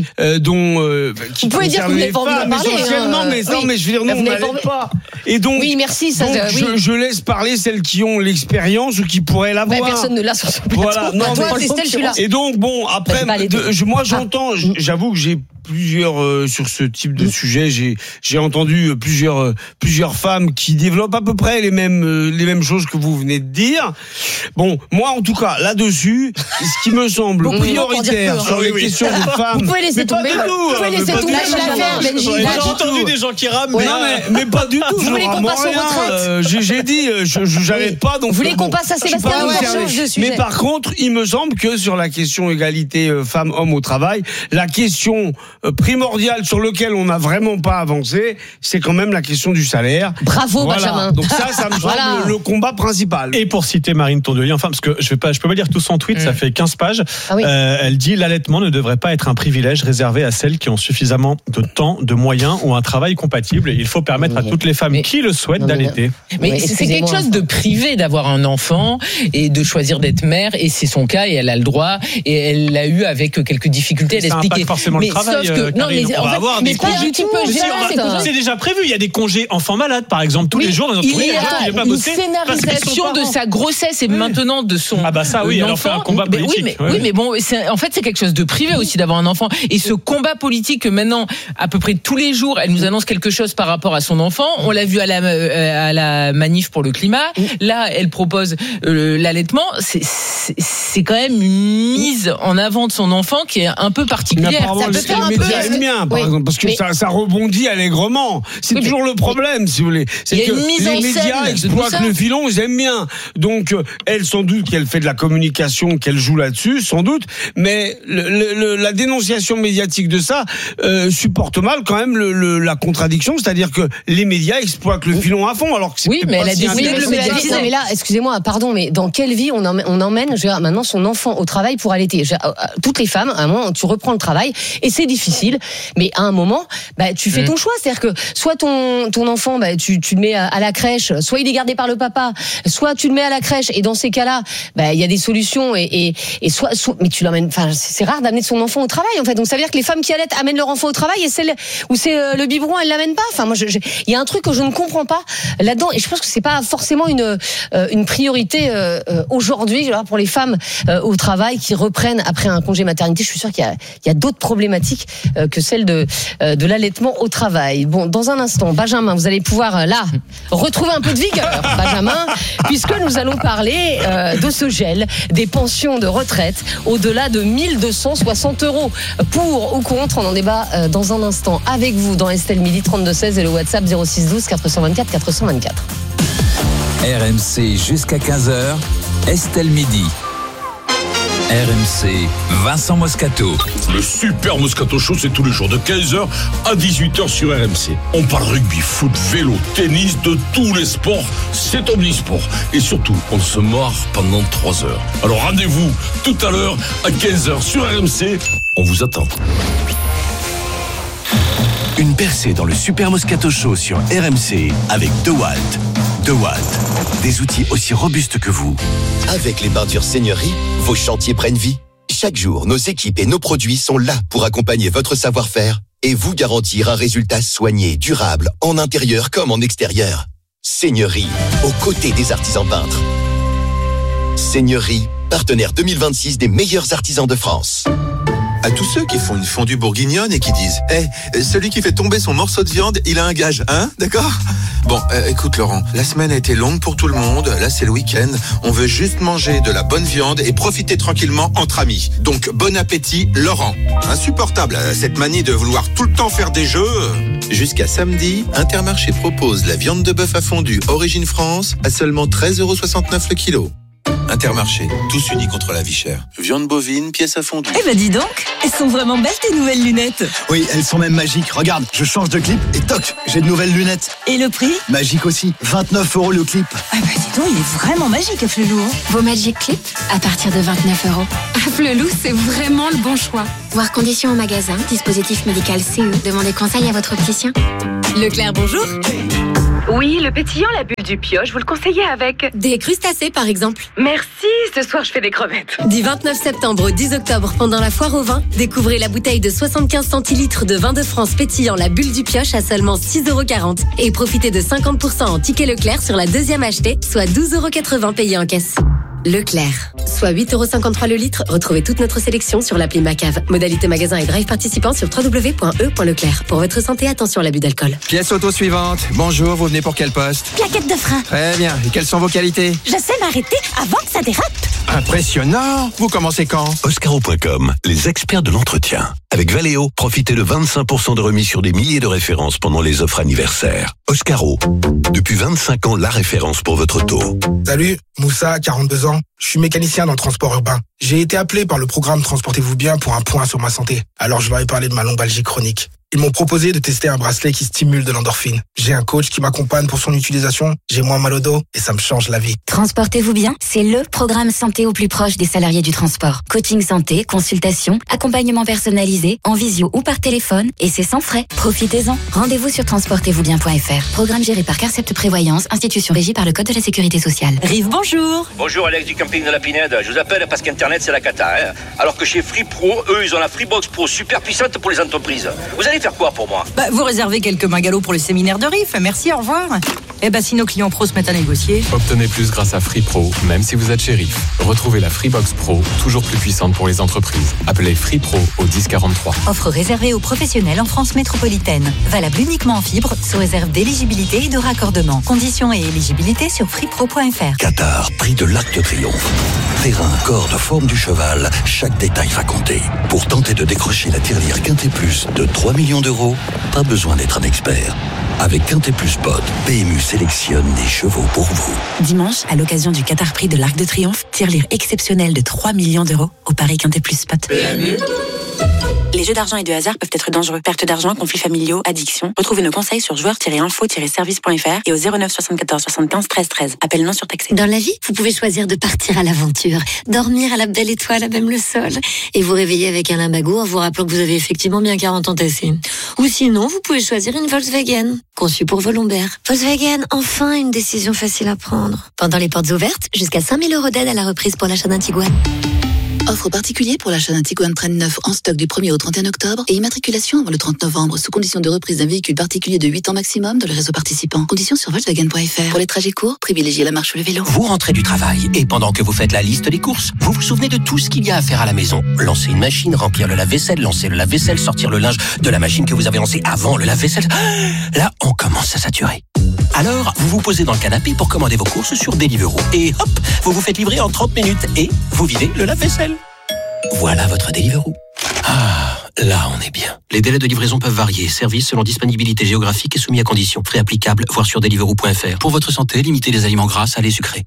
qui concernent les femmes, mais je veux dire, non, on n'allait pas. Et donc, oui, merci. Je laisse parler celles qui ont l'expérience ou qui pourraient l'avoir. Personne ne l'a sur son plateau. Voilà. Non, toi, Estelle, je suis là. Et donc, bon, après, moi, j'entends, j'avoue que j'ai plusieurs sur ce type de sujet, j'ai entendu plusieurs femmes qui développent à peu près les mêmes choses que vous venez de dire. Bon, moi en tout cas là-dessus, ce qui me semble prioritaire sur les questions de femmes. Vous pouvez laisser tomber. Vous pouvez laisser tomber l'affaire, Benji. J'ai entendu des gens qui rament. Mais pas du tout. Vous voulez qu'on passe aux retraites? J'ai dit, j'arrête pas. Donc vous voulez qu'on passe à Sébastien? Mais par contre, il me semble que sur la question égalité femmes-hommes au travail, la question primordial sur lequel on n'a vraiment pas avancé, c'est quand même la question du salaire. Bravo, Benjamin. Donc ça me semble le combat principal. Et pour citer Marine Tondelier, enfin, parce que je peux pas lire tout son tweet, ça fait 15 pages. Ah oui. Elle dit l'allaitement ne devrait pas être un privilège réservé à celles qui ont suffisamment de temps, de moyens ou un travail compatible. Et il faut permettre à toutes les femmes qui le souhaitent d'allaiter. Mais c'est quelque chose de privé d'avoir un enfant et de choisir d'être mère, et c'est son cas et elle a le droit, et elle l'a eu avec quelques difficultés. Elle expliquait. Pas forcément le travail. Non, mais on va avoir des congés. C'est déjà prévu. Il y a des congés enfants malades, par exemple, tous les jours. Il y a une scénarisation de sa grossesse et maintenant de son. Ah bah ça, oui. Elle en fait un combat politique. Oui, mais bon, en fait, c'est quelque chose de privé aussi d'avoir un enfant. Et ce combat politique que maintenant, à peu près tous les jours, elle nous annonce quelque chose par rapport à son enfant. On l'a vu à la manif pour le climat. Là, elle propose l'allaitement. C'est quand même une mise en avant de son enfant qui est un peu particulière. Ça peut faire un peu par exemple, parce que ça rebondit allègrement. C'est toujours le problème, si vous voulez. C'est que les médias exploitent le filon, ils aiment bien. Donc, elle, sans doute qu'elle fait de la communication, qu'elle joue là-dessus, sans doute. Mais la dénonciation médiatique de ça supporte mal quand même la contradiction, c'est-à-dire que les médias exploitent le filon à fond, alors que c'est mais elle a décidé de le médiatiser. Mais là, excusez-moi, pardon, mais dans quelle vie on emmène maintenant son enfant au travail pour allaiter? Toutes les femmes, à un moment, tu reprends le travail et c'est difficile, mais à un moment, tu fais ton choix, c'est-à-dire que soit ton enfant, tu le mets à la crèche, soit il est gardé par le papa, soit tu le mets à la crèche, et dans ces cas-là, il y a des solutions, et soit mais tu l'emmènes. Enfin, c'est rare d'amener son enfant au travail, en fait. Donc ça veut dire que les femmes qui allaitent amènent leur enfant au travail, et celles où c'est le biberon, elles l'amènent pas. Enfin, moi, il y a un truc que je ne comprends pas là-dedans, et je pense que c'est pas forcément une priorité aujourd'hui pour les femmes au travail qui reprennent après un congé maternité. Je suis sûre qu'il y a d'autres problématiques que celle de l'allaitement au travail. Bon, dans un instant, Benjamin, vous allez pouvoir là retrouver un peu de vigueur, Benjamin, puisque nous allons parler de ce gel des pensions de retraite au-delà de 1260 €. Pour ou contre, on en débat dans un instant avec vous dans Estelle Midi 32-16 et le WhatsApp 06 12 424 424. RMC jusqu'à 15h, Estelle Midi. RMC, Vincent Moscato. Le Super Moscato Show, c'est tous les jours de 15h à 18h sur RMC. On parle rugby, foot, vélo, tennis, de tous les sports. C'est omnisport. Et surtout, on se marre pendant 3 heures. Alors rendez-vous tout à l'heure à 15h sur RMC. On vous attend. Une percée dans le Super Moscato Show sur RMC avec DeWalt. DeWalt, des outils aussi robustes que vous. Avec les peintures Seigneurie, vos chantiers prennent vie. Chaque jour, nos équipes et nos produits sont là pour accompagner votre savoir-faire et vous garantir un résultat soigné, durable, en intérieur comme en extérieur. Seigneurie, aux côtés des artisans peintres. Seigneurie, partenaire 2026 des meilleurs artisans de France. À tous ceux qui font une fondue bourguignonne et qui disent celui qui fait tomber son morceau de viande, il a un gage, hein? D'accord? Bon, écoute Laurent, la semaine a été longue pour tout le monde. Là, c'est le week-end. On veut juste manger de la bonne viande et profiter tranquillement entre amis. Donc, bon appétit, Laurent. Insupportable, cette manie de vouloir tout le temps faire des jeux. Jusqu'à samedi, Intermarché propose la viande de bœuf à fondue Origine France à seulement 13,69€ le kilo. Intermarché, tous unis contre la vie chère. Viande bovine, pièce à fondue. Eh ben dis donc, elles sont vraiment belles tes nouvelles lunettes. Oui, elles sont même magiques. Regarde, je change de clip et toc, j'ai de nouvelles lunettes. Et le prix? Magique aussi, 29€ le clip. Ah bah dis donc, il est vraiment magique Afflelou. Vos Magic Clips à partir de 29€. Afflelou, c'est vraiment le bon choix. Voir conditions au magasin, dispositif médical CE. Demandez conseil à votre opticien. Leclerc, bonjour. Oui, le pétillant, la bulle du pioche, vous le conseillez avec des crustacés, par exemple. Merci, ce soir je fais des crevettes. Du 29 septembre au 10 octobre, pendant la foire au vin, découvrez la bouteille de 75 centilitres de vin de France pétillant la bulle du pioche à seulement 6,40€ et profitez de 50% en ticket Leclerc sur la deuxième achetée, soit 12,80€ payés en caisse. Leclerc, soit 8,53€ le litre. Retrouvez toute notre sélection sur l'appli Macave. Modalité magasin et drive participant sur www.e.leclerc. Pour votre santé, attention à l'abus d'alcool. Pièce auto suivante. Bonjour, vous venez pour quel poste? Plaquette de frein. Très bien. Et quelles sont vos qualités? Je sais m'arrêter avant que ça dérape. Impressionnant. Vous commencez quand? Oscaro.com, les experts de l'entretien. Avec Valeo, profitez de 25% de remise sur des milliers de références pendant les offres anniversaires. Oscaro, depuis 25 ans, la référence pour votre auto. Salut, Moussa, 42 ans. Je suis mécanicien dans le transport urbain. J'ai été appelé par le programme Transportez-vous bien pour un point sur ma santé. Alors je leur ai parlé de ma lombalgie chronique. Ils m'ont proposé de tester un bracelet qui stimule de l'endorphine. J'ai un coach qui m'accompagne pour son utilisation. J'ai moins mal au dos et ça me change la vie. Transportez-vous bien, c'est le programme santé au plus proche des salariés du transport. Coaching santé, consultation, accompagnement personnalisé, en visio ou par téléphone, et c'est sans frais. Profitez-en. Rendez-vous sur transportezvousbien.fr. Programme géré par Carcept Prévoyance, institution régie par le Code de la Sécurité sociale. Rive, bonjour. Bonjour, Alex du camping de la Pinède. Je vous appelle parce qu'Internet, c'est la cata. Hein. Alors que chez Free Pro, eux, ils ont la Freebox Pro super puissante pour les entreprises. Vous allez faire quoi pour moi? Vous réservez quelques bungalows pour le séminaire de Riff. Merci, au revoir. Si nos clients pros se mettent à négocier. Obtenez plus grâce à Free Pro, même si vous êtes chez Riff. Retrouvez la Freebox Pro, toujours plus puissante pour les entreprises. Appelez Free Pro au 1043. Offre réservée aux professionnels en France métropolitaine. Valable uniquement en fibre, sous réserve d'éligibilité et de raccordement. Conditions et éligibilité sur freepro.fr. Qatar, prix de l'Arc de Triomphe. Terrain, corde, forme du cheval, chaque détail va compter. Pour tenter de décrocher la tirelire Quintet Plus de 3 millions d'euros, pas besoin d'être un expert. Avec Quintet Plus Pod, PMU sélectionne des chevaux pour vous. Dimanche, à l'occasion du Qatar Prix de l'Arc de Triomphe, tirelire exceptionnelle de 3 millions d'euros au Paris Quintet Plus Spot. PMU. Les jeux d'argent et de hasard peuvent être dangereux. Perte d'argent, conflits familiaux, addiction. Retrouvez nos conseils sur joueurs-info-service.fr et au 09 74 75 13 13. Appel non surtaxé. Dans la vie, vous pouvez choisir de partir à l'aventure, dormir à la belle étoile à même le sol, et vous réveiller avec un limbago en vous rappelant que vous avez effectivement bien 40 ans tassés. Ou sinon, vous pouvez choisir une Volkswagen, conçue pour vos lombaires. Volkswagen, enfin une décision facile à prendre. Pendant les portes ouvertes, jusqu'à 5 000 € d'aide à la reprise pour l'achat d'un Tiguan. Offre particulière pour l'achat d'un Tiguan Train 9 en stock du 1er au 31 octobre et immatriculation avant le 30 novembre sous condition de reprise d'un véhicule particulier de 8 ans maximum dans le réseau participant. Conditions sur Volkswagen.fr. Pour les trajets courts, privilégiez la marche ou le vélo. Vous rentrez du travail et pendant que vous faites la liste des courses, vous vous souvenez de tout ce qu'il y a à faire à la maison. Lancer une machine, remplir le lave-vaisselle, lancer le lave-vaisselle, sortir le linge de la machine que vous avez lancée avant le lave-vaisselle. Là, on commence à saturer. Alors, vous vous posez dans le canapé pour commander vos courses sur Deliveroo. Et hop, vous vous faites livrer en 30 minutes et vous videz le lave-vaisselle. Voilà votre Deliveroo. Ah, là on est bien. Les délais de livraison peuvent varier. Service selon disponibilité géographique et soumis à conditions. Frais applicables, voir sur deliveroo.fr. Pour votre santé, limitez les aliments gras, salés, sucrés.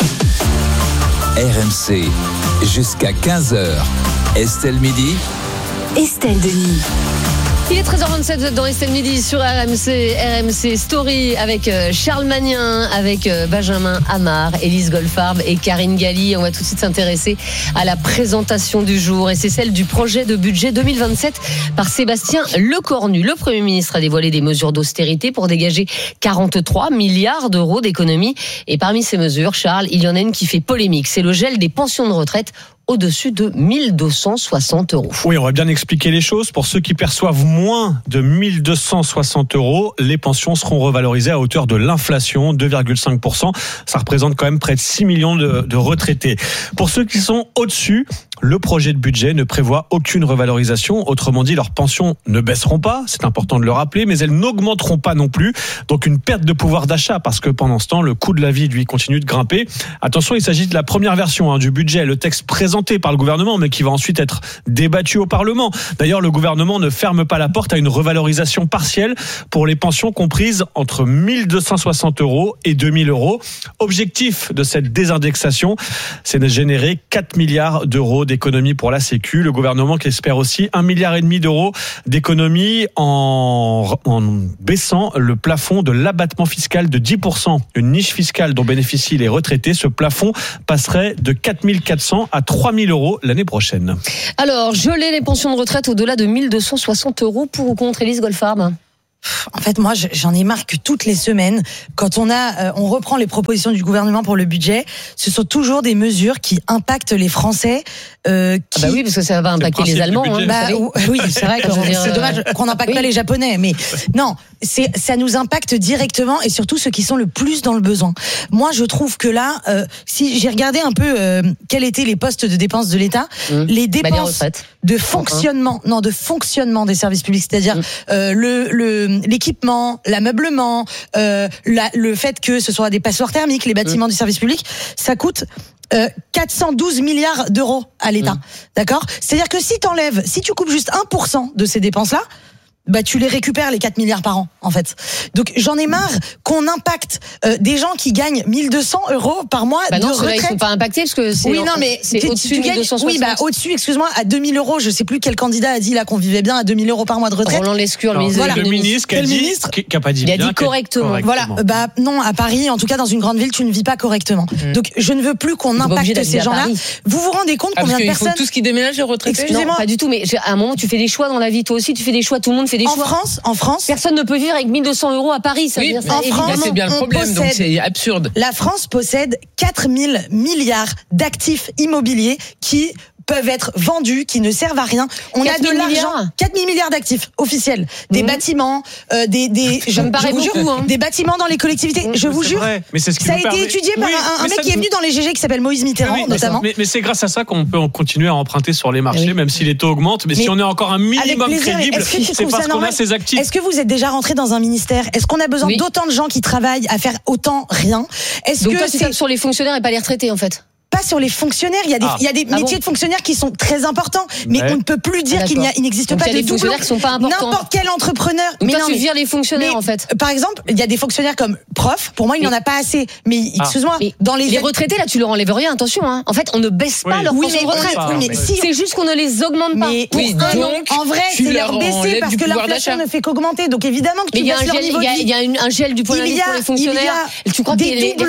RMC, jusqu'à 15h. Estelle Midi. Estelle Denis. Il est 13h27, vous êtes dans Estelle Midi sur RMC Story avec Charles Magnin, avec Benjamin Amar, Élise Goldfarb et Karine Galli. On va tout de suite s'intéresser à la présentation du jour et c'est celle du projet de budget 2027 par Sébastien Lecornu. Le Premier ministre a dévoilé des mesures d'austérité pour dégager 43 milliards d'euros d'économies. Et parmi ces mesures, Charles, il y en a une qui fait polémique. C'est le gel des pensions de retraite au-dessus de 1 260 €. Oui, on va bien expliquer les choses. Pour ceux qui perçoivent moins de 1 260 €, les pensions seront revalorisées à hauteur de l'inflation, 2,5%. Ça représente quand même près de 6 millions de retraités. Pour ceux qui sont au-dessus, le projet de budget ne prévoit aucune revalorisation. Autrement dit, leurs pensions ne baisseront pas, c'est important de le rappeler, mais elles n'augmenteront pas non plus. Donc une perte de pouvoir d'achat, parce que pendant ce temps, le coût de la vie, lui, continue de grimper. Attention, il s'agit de la première version du budget, le texte présenté par le gouvernement, mais qui va ensuite être débattu au Parlement. D'ailleurs, le gouvernement ne ferme pas la porte à une revalorisation partielle pour les pensions comprises entre 1 260 € et 2 000 €. Objectif de cette désindexation, c'est de générer 4 milliards d'euros d'économies pour la Sécu. Le gouvernement qui espère aussi 1,5 milliard d'euros d'économies en baissant le plafond de l'abattement fiscal de 10%. Une niche fiscale dont bénéficient les retraités. Ce plafond passerait de 4 400 à 3 000 € l'année prochaine. Alors, geler les pensions de retraite au-delà de 1 260 € pour ou contre, Élise Goldfarb? En fait, moi, j'en ai marre que toutes les semaines, quand on reprend les propositions du gouvernement pour le budget, ce sont toujours des mesures qui impactent les Français. Oui, parce que ça va impacter les Allemands. Oui, c'est vrai que c'est dommage qu'on n'impacte pas les Japonais, mais non, ça nous impacte directement et surtout ceux qui sont le plus dans le besoin. Moi, je trouve que là, si j'ai regardé un peu quels étaient les postes de dépenses de l'État, les dépenses de fonctionnement, de fonctionnement des services publics, c'est-à-dire l'équipement, l'ameublement, le fait que ce soit des passoires thermiques, les bâtiments du service public, ça coûte 412 milliards d'euros à l'État. D'accord ? C'est-à-dire que si tu coupes juste 1% de ces dépenses-là, tu les récupères les 4 milliards par an, en fait. Donc, j'en ai marre qu'on impacte des gens qui gagnent 1 200 € par mois de retraite. Ils sont pas impactés parce que c'est, c'est au-dessus de 1 260. Oui, au-dessus, excuse-moi, à 2 000 €. Je sais plus quel candidat a dit là qu'on vivait bien à 2 000 € par mois de retraite. Roland Lescure, le ministre. Le ministre qui a pas dit bien. Il a dit correctement. Voilà. Non, à Paris, en tout cas, dans une grande ville, tu ne vis pas correctement. Donc, je ne veux plus qu'on impacte ces gens-là. Vous vous rendez compte combien de personnes. Tout ce qui déménage les retraités. Excusez-moi. Pas du tout, mais à un moment, tu fais des choix dans la vie. Toi aussi, tu fais des choix. Tout le monde fait des choix. En France, personne ne peut vivre avec 1 200 € à Paris. Ça veut dire en France, c'est bien le problème, donc c'est absurde. La France possède 4 000 milliards d'actifs immobiliers qui peuvent être vendus, qui ne servent à rien. On a de l'argent. 4 000 milliards d'actifs officiels. Des bâtiments, des bâtiments dans les collectivités. Je vous jure. Mais c'est ce qui ça a été étudié par un mec qui est venu dans les GG qui s'appelle Moïse Mitterrand, notamment. Mais c'est grâce à ça qu'on peut continuer à emprunter sur les marchés, même si les taux augmentent. Mais si on est encore un minimum crédible, c'est parce qu'on a ces actifs. Est-ce que vous êtes déjà rentré dans un ministère ? Est-ce qu'on a besoin d'autant de gens qui travaillent à faire autant rien ? Donc toi, c'est sur les fonctionnaires et pas les retraités, en fait. Pas sur les fonctionnaires, il y a des métiers de fonctionnaires qui sont très importants, mais on ne peut plus dire qu'il n'existe pas de doublons. Qui sont pas importants. N'importe quel entrepreneur. Mais toi, tu vires les fonctionnaires, en fait. Par exemple, il y a des fonctionnaires comme prof. Pour moi, il n'y en a pas assez. Mais excuse-moi, dans les retraités, là, tu leur enlèves rien. Attention, hein. En fait, on ne baisse pas leur pension de retraite. C'est juste qu'on ne les augmente pas. Donc, en vrai, c'est leur baisser parce que l'inflation ne fait qu'augmenter. Donc, évidemment que tu baisses leur niveau de vie. Il y a un gel du point de vue pour les fonctionnaires. Tu crois que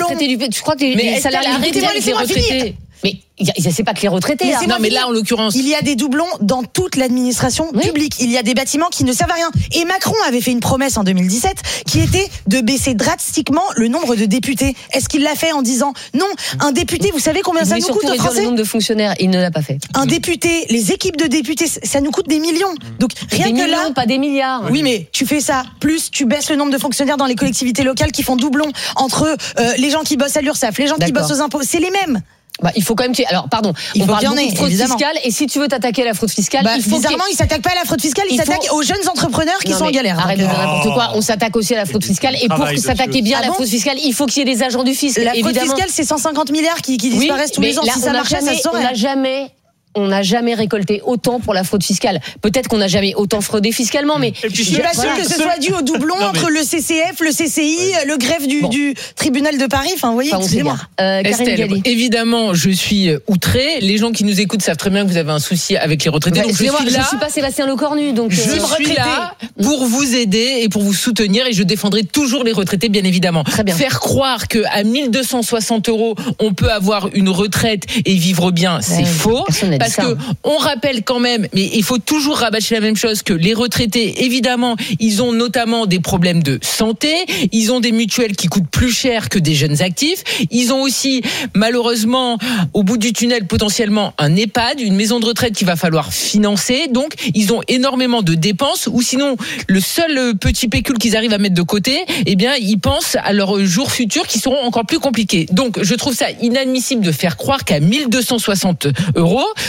les salariés arrêtés avec les retraités? Mais c'est pas que les retraités. Mais là, en l'occurrence, il y a des doublons dans toute l'administration publique. Il y a des bâtiments qui ne servent à rien. Et Macron avait fait une promesse en 2017 qui était de baisser drastiquement le nombre de députés. Est-ce qu'il l'a fait en disant non, un député, vous savez combien ça nous coûte aux Français ? Le nombre de fonctionnaires, il ne l'a pas fait. Un député, les équipes de députés, ça nous coûte des millions. Donc rien que là, pas des milliards. Oui, mais tu fais ça, plus tu baisses le nombre de fonctionnaires dans les collectivités locales qui font doublon entre les gens qui bossent à l'URSSAF, les gens qui bossent aux impôts, c'est les mêmes. Il faut quand même. Alors, pardon. On parle beaucoup de fraude fiscale. Et si tu veux t'attaquer à la fraude fiscale, il faut. Bizarrement, il s'attaque pas à la fraude fiscale. Il s'attaque aux jeunes entrepreneurs qui sont en galère. Arrête de dire n'importe quoi. On s'attaque aussi à la fraude fiscale. Et pour s'attaquer bien à la fraude fiscale, il faut qu'il y ait des agents du fisc. La fraude fiscale, c'est 150 milliards qui disparaissent tous les ans. Si ça marchait, ça se saurait. On n'a jamais récolté autant pour la fraude fiscale. Peut-être qu'on n'a jamais autant fraudé fiscalement, mais je suis pas sûr que ce soit dû au doublon entre le CCF, le CCI, le greffe du tribunal de Paris. Enfin, vous voyez, excusez-moi. Estelle, évidemment, je suis outrée. Les gens qui nous écoutent savent très bien que vous avez un souci avec les retraités. Donc je suis pas Sébastien Lecornu, donc je suis là pour vous aider et pour vous soutenir, et je défendrai toujours les retraités, bien évidemment. Très bien. Faire croire que à 1 260 € on peut avoir une retraite et vivre bien, c'est faux. Parce que on rappelle quand même, mais il faut toujours rabâcher la même chose, que les retraités, évidemment, ils ont notamment des problèmes de santé, ils ont des mutuelles qui coûtent plus cher que des jeunes actifs, ils ont aussi, malheureusement, au bout du tunnel, potentiellement un EHPAD, une maison de retraite qu'il va falloir financer, donc ils ont énormément de dépenses, ou sinon, le seul petit pécule qu'ils arrivent à mettre de côté, eh bien, ils pensent à leurs jours futurs qui seront encore plus compliqués. Donc, je trouve ça inadmissible de faire croire qu'à 1 260 €,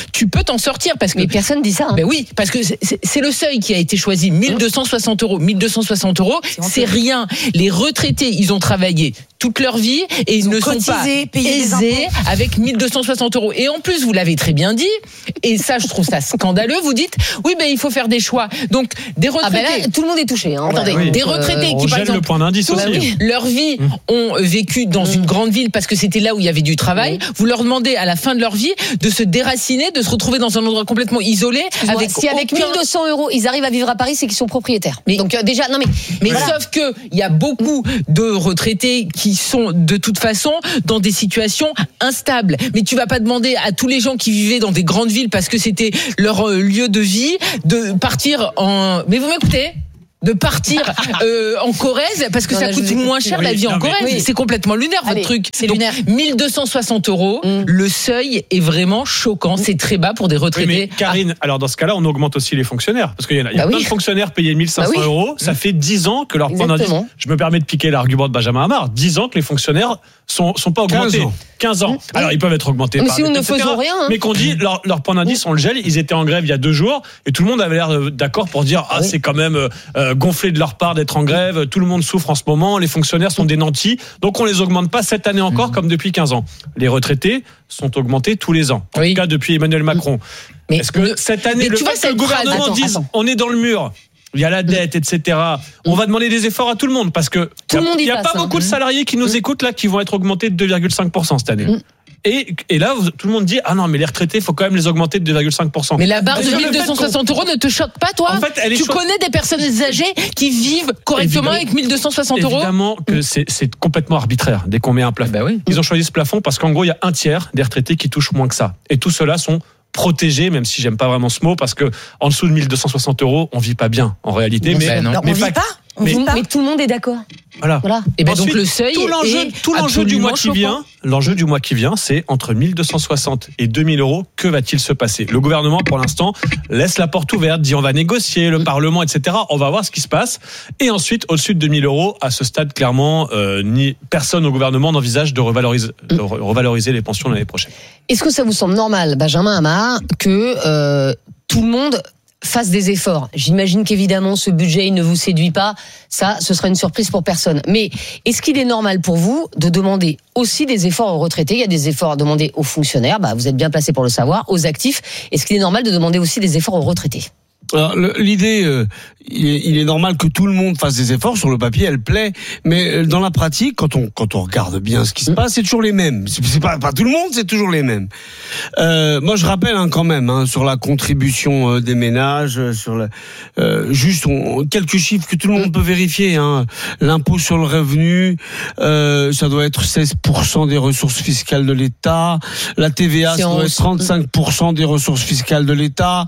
tu peux t'en sortir parce que. Mais personne dit ça. Ben oui, parce que c'est le seuil qui a été choisi. 1260 euros. 1260 euros, c'est rien. Les retraités, ils ont travaillé toute leur vie et ils ne sont pas aisés avec 1260 euros. Et en plus, vous l'avez très bien dit, et ça, je trouve ça scandaleux. Vous dites, oui, ben il faut faire des choix. Donc, des retraités. Là, tout le monde est touché. Hein. Attendez, des retraités qui, par exemple, le point d'indice aussi. Leur vie ont vécu dans une grande ville parce que c'était là où il y avait du travail. Vous leur demandez à la fin de leur vie de se déraciner, de se retrouver dans un endroit complètement isolé. Si avec 1200 euros, ils arrivent à vivre à Paris, c'est qu'ils sont propriétaires. Mais donc déjà, non mais voilà. Sauf que il y a beaucoup de retraités qui sont de toute façon dans des situations instables. Mais tu vas pas demander à tous les gens qui vivaient dans des grandes villes parce que c'était leur lieu de vie de partir en. Mais vous m'écoutez ? De partir en Corrèze parce que ça coûte moins cher la vie en Corrèze. Oui. C'est complètement lunaire votre truc. C'est lunaire. 1260 euros, le seuil est vraiment choquant. C'est très bas pour des retraités. Oui, mais Karine, alors dans ce cas-là, on augmente aussi les fonctionnaires. Parce qu'il y a plein de fonctionnaires payés 1500 euros. Ça fait 10 ans que leur point d'indice. Je me permets de piquer l'argument de Benjamin Hamar. 10 ans que les fonctionnaires sont pas augmentés. 15 ans. Alors ils peuvent être augmentés mais par si nous ne faisons rien. Mais qu'on dit leur point d'indice, on le gèle. Ils étaient en grève il y a 2 jours et tout le monde avait l'air d'accord pour dire c'est quand même gonflé de leur part d'être en grève. Tout le monde souffre en ce moment. Les fonctionnaires sont des nantis. Donc on les augmente pas cette année encore comme depuis 15 ans. Les retraités sont augmentés tous les ans. En tout cas depuis Emmanuel Macron. Mais est-ce que cette année le fait que le gouvernement dise on est dans le mur, il y a la dette, etc. On va demander des efforts à tout le monde parce que il y a pas beaucoup de salariés qui nous écoutent là qui vont être augmentés de 2,5% cette année. Et là, tout le monde dit ah non mais les retraités, faut quand même les augmenter de 2,5%. Mais la barre de 1260 euros ne te choque pas, toi ? En fait, tu connais des personnes âgées qui vivent correctement avec 1260 euros ? Évidemment que c'est complètement arbitraire dès qu'on met un plafond. Ils ont choisi ce plafond parce qu'en gros, il y a un tiers des retraités qui touchent moins que ça. Et tous ceux-là sont protégés, même si j'aime pas vraiment ce mot, parce que en dessous de 1260 euros, on vit pas bien en réalité. Mais on vit pas. Mais tout le monde est d'accord. Voilà. Et ben ensuite, donc le seuil tout l'enjeu du mois qui vient, c'est entre 1260 et 2000 euros. Que va-t-il se passer ? Le gouvernement, pour l'instant, laisse la porte ouverte, dit on va négocier, le Parlement, etc. On va voir ce qui se passe. Et ensuite, au-dessus de 2000 euros, à ce stade, clairement, personne au gouvernement n'envisage de revaloriser les pensions l'année prochaine. Est-ce que ça vous semble normal, Benjamin Hamar, que tout le monde fasse des efforts? J'imagine qu'évidemment ce budget il ne vous séduit pas, ça ce sera une surprise pour personne. Mais est-ce qu'il est normal pour vous de demander aussi des efforts aux retraités? Il y a des efforts à demander aux fonctionnaires, vous êtes bien placé pour le savoir, aux actifs. Est-ce qu'il est normal de demander aussi des efforts aux retraités? Alors, l'idée, il est normal que tout le monde fasse des efforts. Sur le papier, elle plaît, mais dans la pratique, quand on regarde bien ce qui se passe, c'est toujours les mêmes. C'est pas tout le monde, c'est toujours les mêmes. Moi, je rappelle quand même sur la contribution des ménages, sur juste quelques chiffres que tout le monde peut vérifier. L'impôt sur le revenu, ça doit être 16% des ressources fiscales de l'État. La TVA, ça doit être 35% des ressources fiscales de l'État.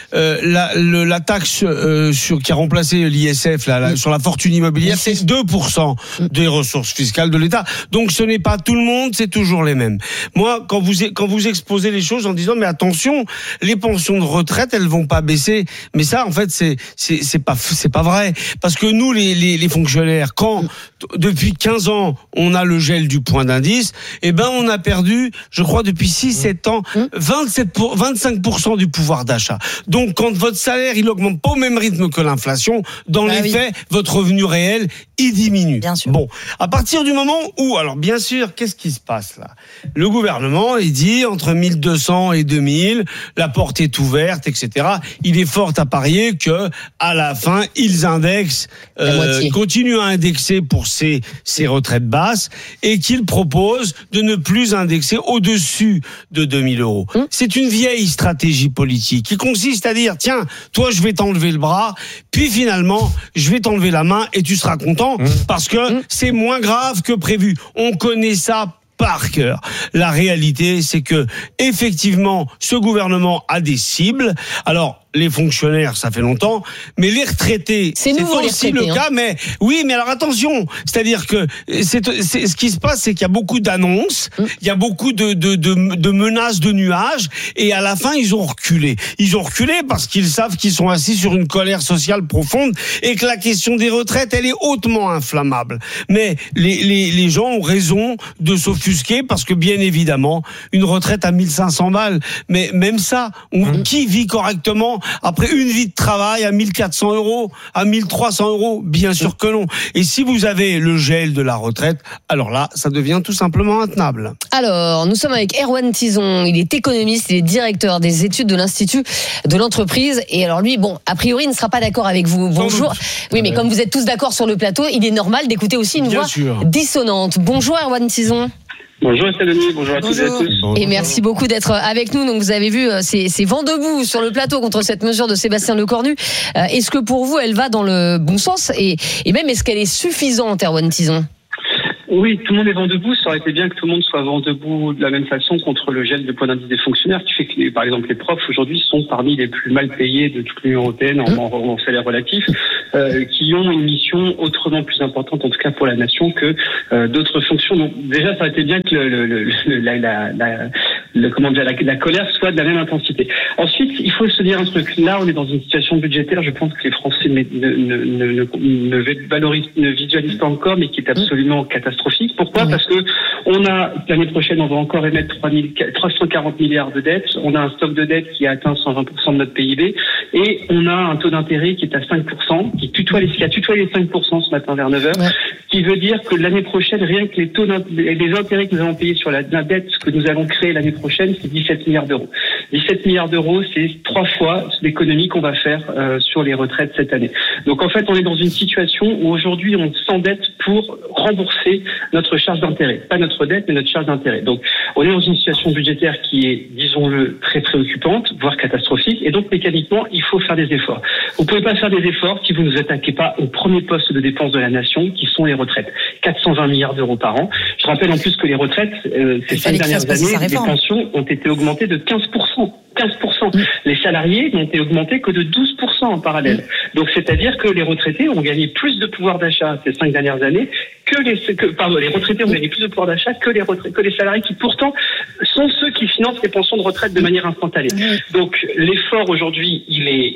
La taxe qui a remplacé l'ISF sur la fortune immobilière, c'est 2% des ressources fiscales de l'État. Donc ce n'est pas tout le monde, c'est toujours les mêmes. Moi, quand vous exposez les choses en disant mais attention, les pensions de retraite elles vont pas baisser, mais ça en fait c'est pas vrai, parce que nous les fonctionnaires, quand depuis 15 ans on a le gel du point d'indice, on a perdu, je crois depuis 6-7 ans 25% du pouvoir d'achat. Donc quand votre salaire il augmente pas au même rythme que l'inflation, dans les faits, votre revenu réel il diminue. Bien sûr. Bon, à partir du moment où, alors bien sûr, qu'est-ce qui se passe là ? Le gouvernement il dit entre 1200 et 2000, la porte est ouverte, etc. Il est fort à parier que à la fin ils indexent, continuent à indexer pour ces retraites basses et qu'ils proposent de ne plus indexer au-dessus de 2000 euros. C'est une vieille stratégie politique qui consiste à dire tiens, toi je vais t'enlever le bras, puis finalement je vais t'enlever la main et tu seras content parce que c'est moins grave que prévu. On connaît ça par cœur. La réalité, c'est que effectivement, ce gouvernement a des cibles. Alors, les fonctionnaires, ça fait longtemps, mais les retraités, c'est nouveau, aussi le cas. Mais oui, mais alors attention, c'est-à-dire que c'est ce qui se passe, c'est qu'il y a beaucoup d'annonces, il y a beaucoup de menaces de nuages, et à la fin ils ont reculé. Ils ont reculé parce qu'ils savent qu'ils sont assis sur une colère sociale profonde et que la question des retraites, elle est hautement inflammable. Mais les gens ont raison de s'offusquer parce que bien évidemment, une retraite à 1500 balles, mais même ça, qui vit correctement après une vie de travail à 1400 €, à 1300 €? Bien sûr que non. Et si vous avez le gel de la retraite, alors là, ça devient tout simplement intenable. Alors, nous sommes avec Erwan Tison. Il est économiste, il est directeur des études de l'Institut de l'entreprise. Et alors lui, bon, a priori, il ne sera pas d'accord avec vous. Bonjour. Oui, mais comme vous êtes tous d'accord sur le plateau, il est normal d'écouter aussi une voix dissonante. Bonjour Erwan Tison. Bonjour Denis, bonjour à toutes et à tous. Et merci beaucoup d'être avec nous. Donc vous avez vu ces vents debout sur le plateau contre cette mesure de Sébastien Lecornu. Est-ce que pour vous, elle va dans le bon sens et même est-ce qu'elle est suffisante, Erwan Tison? Oui, tout le monde est vent debout. Ça aurait été bien que tout le monde soit vent debout de la même façon contre le gel de point d'indice des fonctionnaires, qui fait que, par exemple, les profs aujourd'hui sont parmi les plus mal payés de toute l'Union européenne en salaire relatif, qui ont une mission autrement plus importante, en tout cas pour la nation, que d'autres fonctions. Donc, déjà, ça aurait été bien que la colère soit de la même intensité. Ensuite, il faut se dire un truc. Là, on est dans une situation budgétaire. Je pense que les Français ne visualisent pas encore, mais qui est absolument catastrophique. Pourquoi ? Parce que l'année prochaine, on va encore émettre 340 milliards de dettes. On a un stock de dettes qui a atteint 120% de notre PIB. Et on a un taux d'intérêt qui est à 5%, qui a tutoyé les 5% ce matin vers 9h. Ouais. Qui veut dire que l'année prochaine, rien que les intérêts que nous allons payer sur la dette que nous allons créer l'année prochaine, c'est 17 milliards d'euros. 17 milliards d'euros, c'est 3 fois l'économie qu'on va faire sur les retraites cette année. Donc en fait, on est dans une situation où aujourd'hui, on s'endette pour rembourser notre charge d'intérêt. Pas notre dette, mais notre charge d'intérêt. Donc on est dans une situation budgétaire qui est, disons-le, très préoccupante, voire catastrophique. Et donc mécaniquement, il faut faire des efforts. Vous pouvez pas faire des efforts si vous ne vous attaquez pas au premier poste de dépenses de la nation, qui sont les retraites. 420 milliards d'euros par an. Je rappelle en plus que les retraites, ces 5 dernières années, les pensions ont été augmentées de 15%. 15%. Les salariés n'ont été augmentés que de 12% en parallèle. Donc, c'est-à-dire que les retraités ont gagné plus de pouvoir d'achat ces 5 dernières années les retraités ont gagné plus de pouvoir d'achat que les salariés qui pourtant sont ceux qui financent les pensions de retraite de manière instantanée. Donc, l'effort aujourd'hui,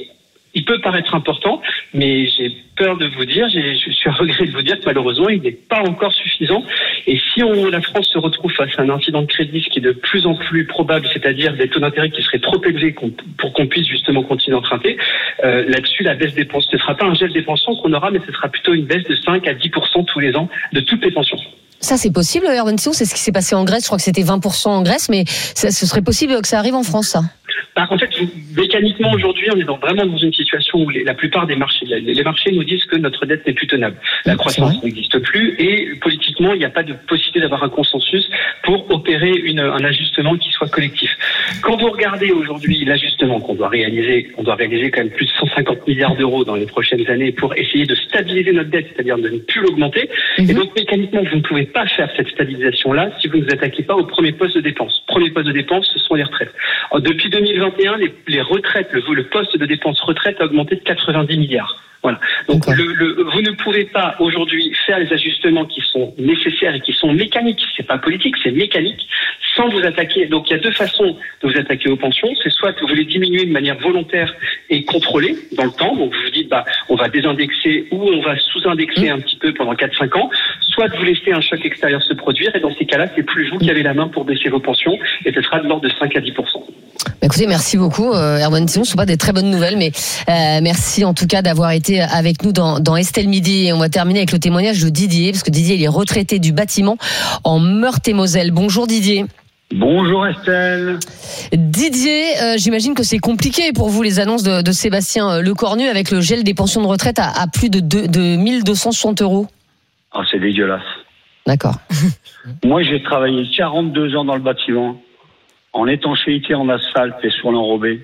il peut paraître important, mais j'ai peur de vous dire, je suis à regret de vous dire que malheureusement, il n'est pas encore suffisant. Et si la France se retrouve face à un incident de crédit qui est de plus en plus probable, c'est-à-dire des taux d'intérêt qui seraient trop élevés pour qu'on puisse justement continuer d'emprunter, là-dessus, la baisse des pensions, ce ne sera pas un gel des pensions qu'on aura, mais ce sera plutôt une baisse de 5 à 10% tous les ans de toutes les pensions. Ça, c'est possible, Erwan Tison, c'est ce qui s'est passé en Grèce. Je crois que c'était 20% en Grèce, mais ce serait possible que ça arrive en France, ça? En fait, mécaniquement, aujourd'hui, on est vraiment dans une situation où la plupart des marchés, les marchés nous disent que notre dette n'est plus tenable. La croissance n'existe plus et politiquement, il n'y a pas de possibilité d'avoir un consensus pour opérer un ajustement qui soit collectif. Quand vous regardez aujourd'hui l'ajustement qu'on doit réaliser, on doit réaliser quand même plus de 150 milliards d'euros dans les prochaines années pour essayer de stabiliser notre dette, c'est-à-dire de ne plus l'augmenter. Et donc, mécaniquement, vous ne pouvez pas faire cette stabilisation-là si vous ne vous attaquez pas au premier poste de dépense. Premier poste de dépense, ce sont les retraites. Depuis 2021, les retraites, le poste de dépense retraite a augmenté de 90 milliards. Voilà. Donc vous ne pouvez pas aujourd'hui faire les ajustements qui sont nécessaires et qui sont mécaniques. C'est pas politique, c'est mécanique, sans vous attaquer. Donc il y a deux façons de vous attaquer aux pensions. C'est soit que vous les diminuez de manière volontaire et contrôlée dans le temps. Donc vous vous dites on va désindexer ou on va sous-indexer un petit peu pendant 4-5 ans. Soit vous laissez un choc extérieur se produire et dans ces cas-là, c'est plus vous qui avez la main pour baisser vos pensions et ce sera de l'ordre de 5 à 10%. Écoutez, merci beaucoup, Erwan Tison. Ce ne sont pas des très bonnes nouvelles, mais merci en tout cas d'avoir été avec nous dans Estelle Midi. Et on va terminer avec le témoignage de Didier, parce que Didier, il est retraité du bâtiment en Meurthe-et-Moselle. Bonjour Didier. Bonjour Estelle. Didier, j'imagine que c'est compliqué pour vous les annonces de Sébastien Lecornu avec le gel des pensions de retraite à plus de 1260 €. Ah, c'est dégueulasse. D'accord. Moi, j'ai travaillé 42 ans dans le bâtiment, en étanchéité, en asphalte et sur l'enrobé.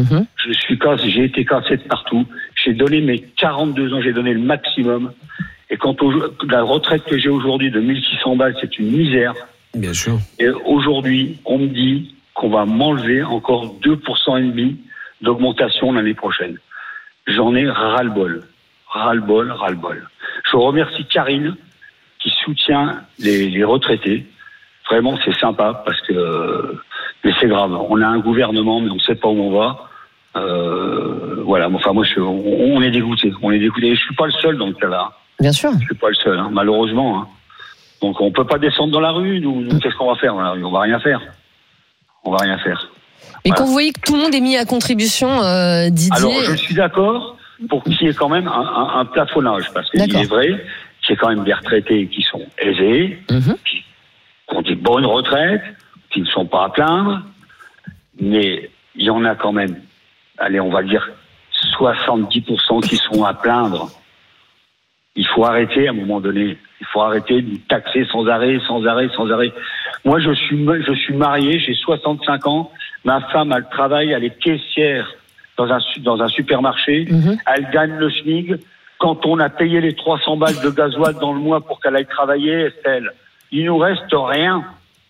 J'ai été cassé de partout. J'ai donné mes 42 ans, j'ai donné le maximum. Et quant à la retraite que j'ai aujourd'hui de 1600 balles, c'est une misère. Bien sûr. Et aujourd'hui, on me dit qu'on va m'enlever encore 2,5% d'augmentation l'année prochaine. J'en ai ras-le-bol. Ras-le-bol. Je remercie Karine qui soutient les retraités. Vraiment, c'est sympa parce que mais c'est grave. On a un gouvernement, mais on ne sait pas où on va. Voilà. Enfin, moi, on est dégoûté. Et je suis pas le seul dans le cas-là. Bien sûr. Je suis pas le seul, malheureusement. Donc, on peut pas descendre dans la rue. Nous, qu'est-ce qu'on va faire dans la rue ? On va rien faire. Mais voilà. Quand vous voyez que tout le monde est mis à contribution, Didier. Alors, je suis d'accord pour qu'il y ait quand même un plafonnage, parce qu'il est vrai qu'il y a quand même des retraités qui sont aisés, qui ont des bonnes retraites, qui ne sont pas à plaindre, mais il y en a quand même, allez, on va dire 70% qui sont à plaindre. Il faut arrêter à un moment donné. Il faut arrêter de taxer sans arrêt. Moi, je suis marié, j'ai 65 ans. Ma femme, elle travaille, elle est caissière dans un supermarché. Elle gagne le SMIC. Quand on a payé les 300 balles de gasoil dans le mois pour qu'elle aille travailler, Estelle, il nous reste rien.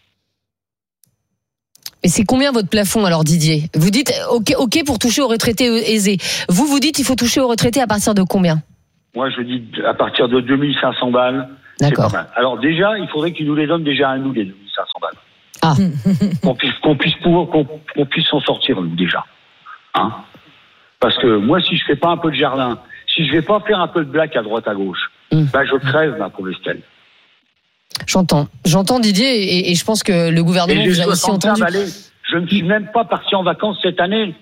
Mais c'est combien votre plafond alors, Didier ? Vous dites OK pour toucher aux retraités aisés. Vous dites il faut toucher aux retraités à partir de combien ? Moi, je dis à partir de 2500 balles. D'accord. C'est pas mal. Alors déjà, il faudrait qu'ils nous les donnent déjà à nous, les 2500 balles. Ah. qu'on puisse s'en sortir, nous, déjà. Parce que moi, si je fais pas un peu de jardin, si je vais pas faire un peu de blague à droite à gauche, je crève, ma pauvre Estelle. J'entends Didier, et je pense que le gouvernement vous a aussi entendu. Je ne suis même pas parti en vacances cette année.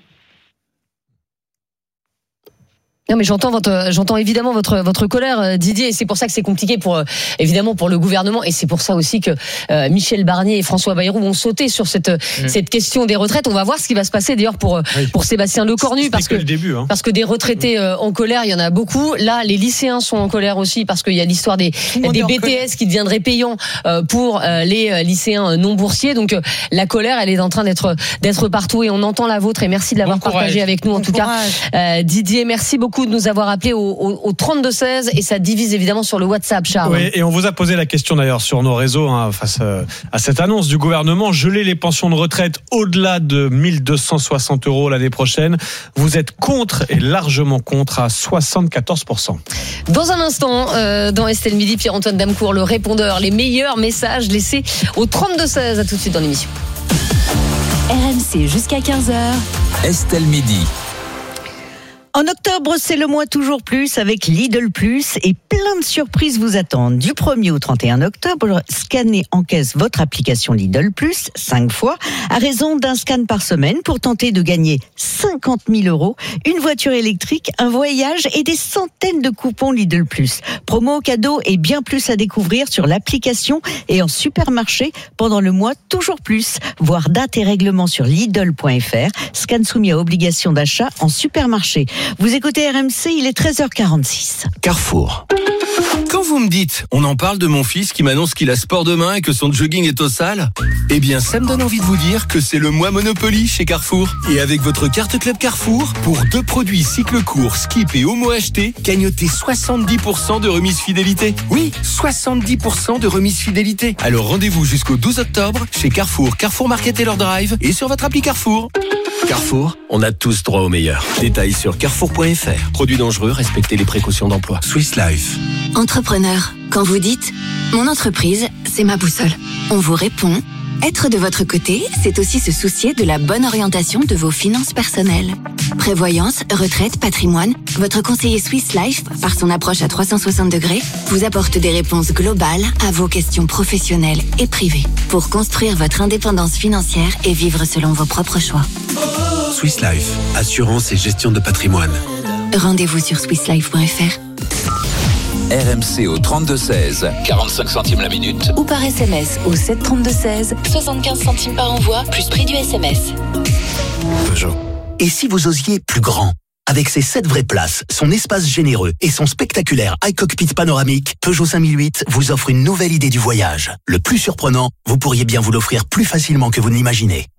Non, mais j'entends évidemment votre colère, Didier, et c'est pour ça que c'est compliqué évidemment pour le gouvernement, et c'est pour ça aussi que Michel Barnier et François Bayrou vont sauter sur cette question des retraites. On va voir ce qui va se passer d'ailleurs pour Sébastien Lecornu, parce que des retraités en colère, il y en a beaucoup. Là, les lycéens sont en colère aussi parce qu'il y a l'histoire des BTS qui deviendraient payants pour les lycéens non boursiers. Donc la colère, elle est en train d'être partout, et on entend la vôtre, et merci de l'avoir partagé avec nous en tout cas. Didier, merci beaucoup de nous avoir appelé au 32-16, et ça divise évidemment sur le WhatsApp, Charles. Oui, et on vous a posé la question d'ailleurs sur nos réseaux face à cette annonce du gouvernement, geler les pensions de retraite au-delà de 1260 € l'année prochaine. Vous êtes contre, et largement contre, à 74%. Dans un instant, dans Estelle Midi, Pierre-Antoine Damecourt, le répondeur, les meilleurs messages laissés au 32-16. À tout de suite dans l'émission. RMC jusqu'à 15h. Estelle Midi. En octobre, c'est le mois toujours plus avec Lidl Plus, et plein de surprises vous attendent. Du 1er au 31 octobre, scannez en caisse votre application Lidl Plus 5 fois à raison d'un scan par semaine pour tenter de gagner 50 000 €, une voiture électrique, un voyage et des centaines de coupons Lidl Plus. Promo, cadeaux et bien plus à découvrir sur l'application et en supermarché pendant le mois toujours plus. Voir date et règlement sur Lidl.fr. Scan soumis à obligation d'achat en supermarché. Vous écoutez RMC, il est 13h46. Carrefour. Quand vous me dites, on en parle de mon fils qui m'annonce qu'il a sport demain et que son jogging est aux salles, eh bien ça me donne envie de vous dire que c'est le mois Monopoly chez Carrefour. Et avec votre carte Club Carrefour, pour 2 produits cycle court, Skip et Homo achetés, gagnotez 70% de remise fidélité. Oui, 70% de remise fidélité. Alors rendez-vous jusqu'au 12 octobre chez Carrefour, Carrefour Market et leur Drive, et sur votre appli Carrefour. Carrefour, on a tous droit au meilleur. Détails sur carrefour.fr. Produits dangereux, respectez les précautions d'emploi. Swiss Life. Entrepreneur, quand vous dites « Mon entreprise, c'est ma boussole », on vous répond « Être de votre côté, c'est aussi se soucier de la bonne orientation de vos finances personnelles. » Prévoyance, retraite, patrimoine, votre conseiller Swiss Life, par son approche à 360 degrés, vous apporte des réponses globales à vos questions professionnelles et privées pour construire votre indépendance financière et vivre selon vos propres choix. Swiss Life, assurance et gestion de patrimoine. Rendez-vous sur swisslife.fr. RMC au 32-16, 45 centimes la minute. Ou par SMS au 732-16, 75 centimes par envoi, plus prix du SMS. Peugeot. Et si vous osiez plus grand ? Avec ses 7 vraies places, son espace généreux et son spectaculaire iCockpit panoramique, Peugeot 5008 vous offre une nouvelle idée du voyage. Le plus surprenant, vous pourriez bien vous l'offrir plus facilement que vous n'imaginez.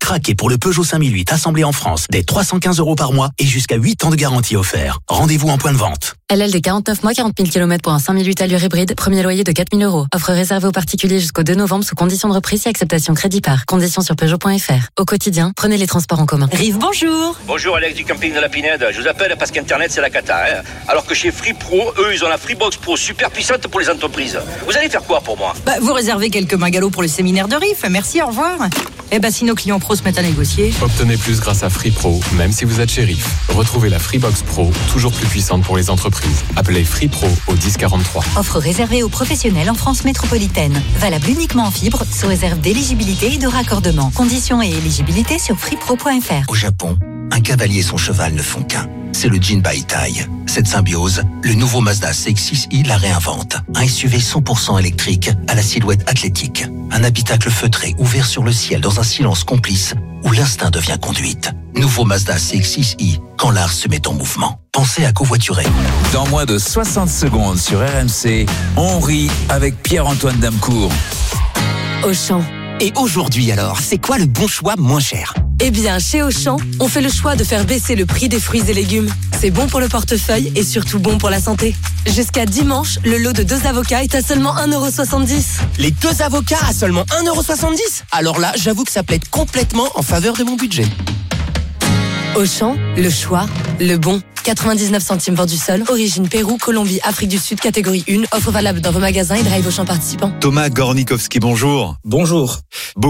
Craquez pour le Peugeot 5008 assemblé en France dès 315 € par mois et jusqu'à 8 ans de garantie offert. Rendez-vous en point de vente. LLD 49 mois, 40 000 km pour un 5008 allure hybride, premier loyer de 4 000 €. Offre réservée aux particuliers jusqu'au 2 novembre sous condition de reprise et acceptation crédit par. Conditions sur Peugeot.fr. Au quotidien, prenez les transports en commun. Rive, bonjour. Bonjour Alex du camping de la Pinède. Je vous appelle parce qu'Internet c'est la cata. Hein. Alors que chez Free Pro, eux, ils ont la Freebox Pro super puissante pour les entreprises. Vous allez faire quoi pour moi? Vous réservez quelques magalots pour le séminaire de Riff. Merci, au revoir. Si nos clients pros se mettent à négocier. Obtenez plus grâce à Free Pro, même si vous êtes chez Riff. Retrouvez la Freebox Pro, toujours plus puissante pour les entreprises. Appelez Free Pro au 1043. Offre réservée aux professionnels en France métropolitaine. Valable uniquement en fibre, sous réserve d'éligibilité et de raccordement. Conditions et éligibilité sur freepro.fr. Au Japon, un cavalier et son cheval ne font qu'un. C'est le Jinbaitai. Cette symbiose, le nouveau Mazda CX-6i la réinvente. Un SUV 100% électrique à la silhouette athlétique. Un habitacle feutré ouvert sur le ciel dans un silence complice où l'instinct devient conduite. Nouveau Mazda CX-6i, quand l'art se met en mouvement. Pensez à covoiturer. Dans moins de 60 secondes sur RMC, on rit avec Pierre-Antoine Damcourt. Auchan. Et aujourd'hui alors, c'est quoi le bon choix moins cher? Eh bien, chez Auchan, on fait le choix de faire baisser le prix des fruits et légumes. C'est bon pour le portefeuille et surtout bon pour la santé. Jusqu'à dimanche, le lot de 2 avocats est à seulement 1,70 €. Les 2 avocats à seulement 1,70 €? Alors là, j'avoue que ça plaide complètement en faveur de mon budget. Auchan, le choix, le bon. 99 centimes vendu seul. Origine Pérou, Colombie, Afrique du Sud, catégorie 1. Offre valable dans vos magasins et drive Auchan participants. Thomas Gornikowski, bonjour. Bonjour. Beaucoup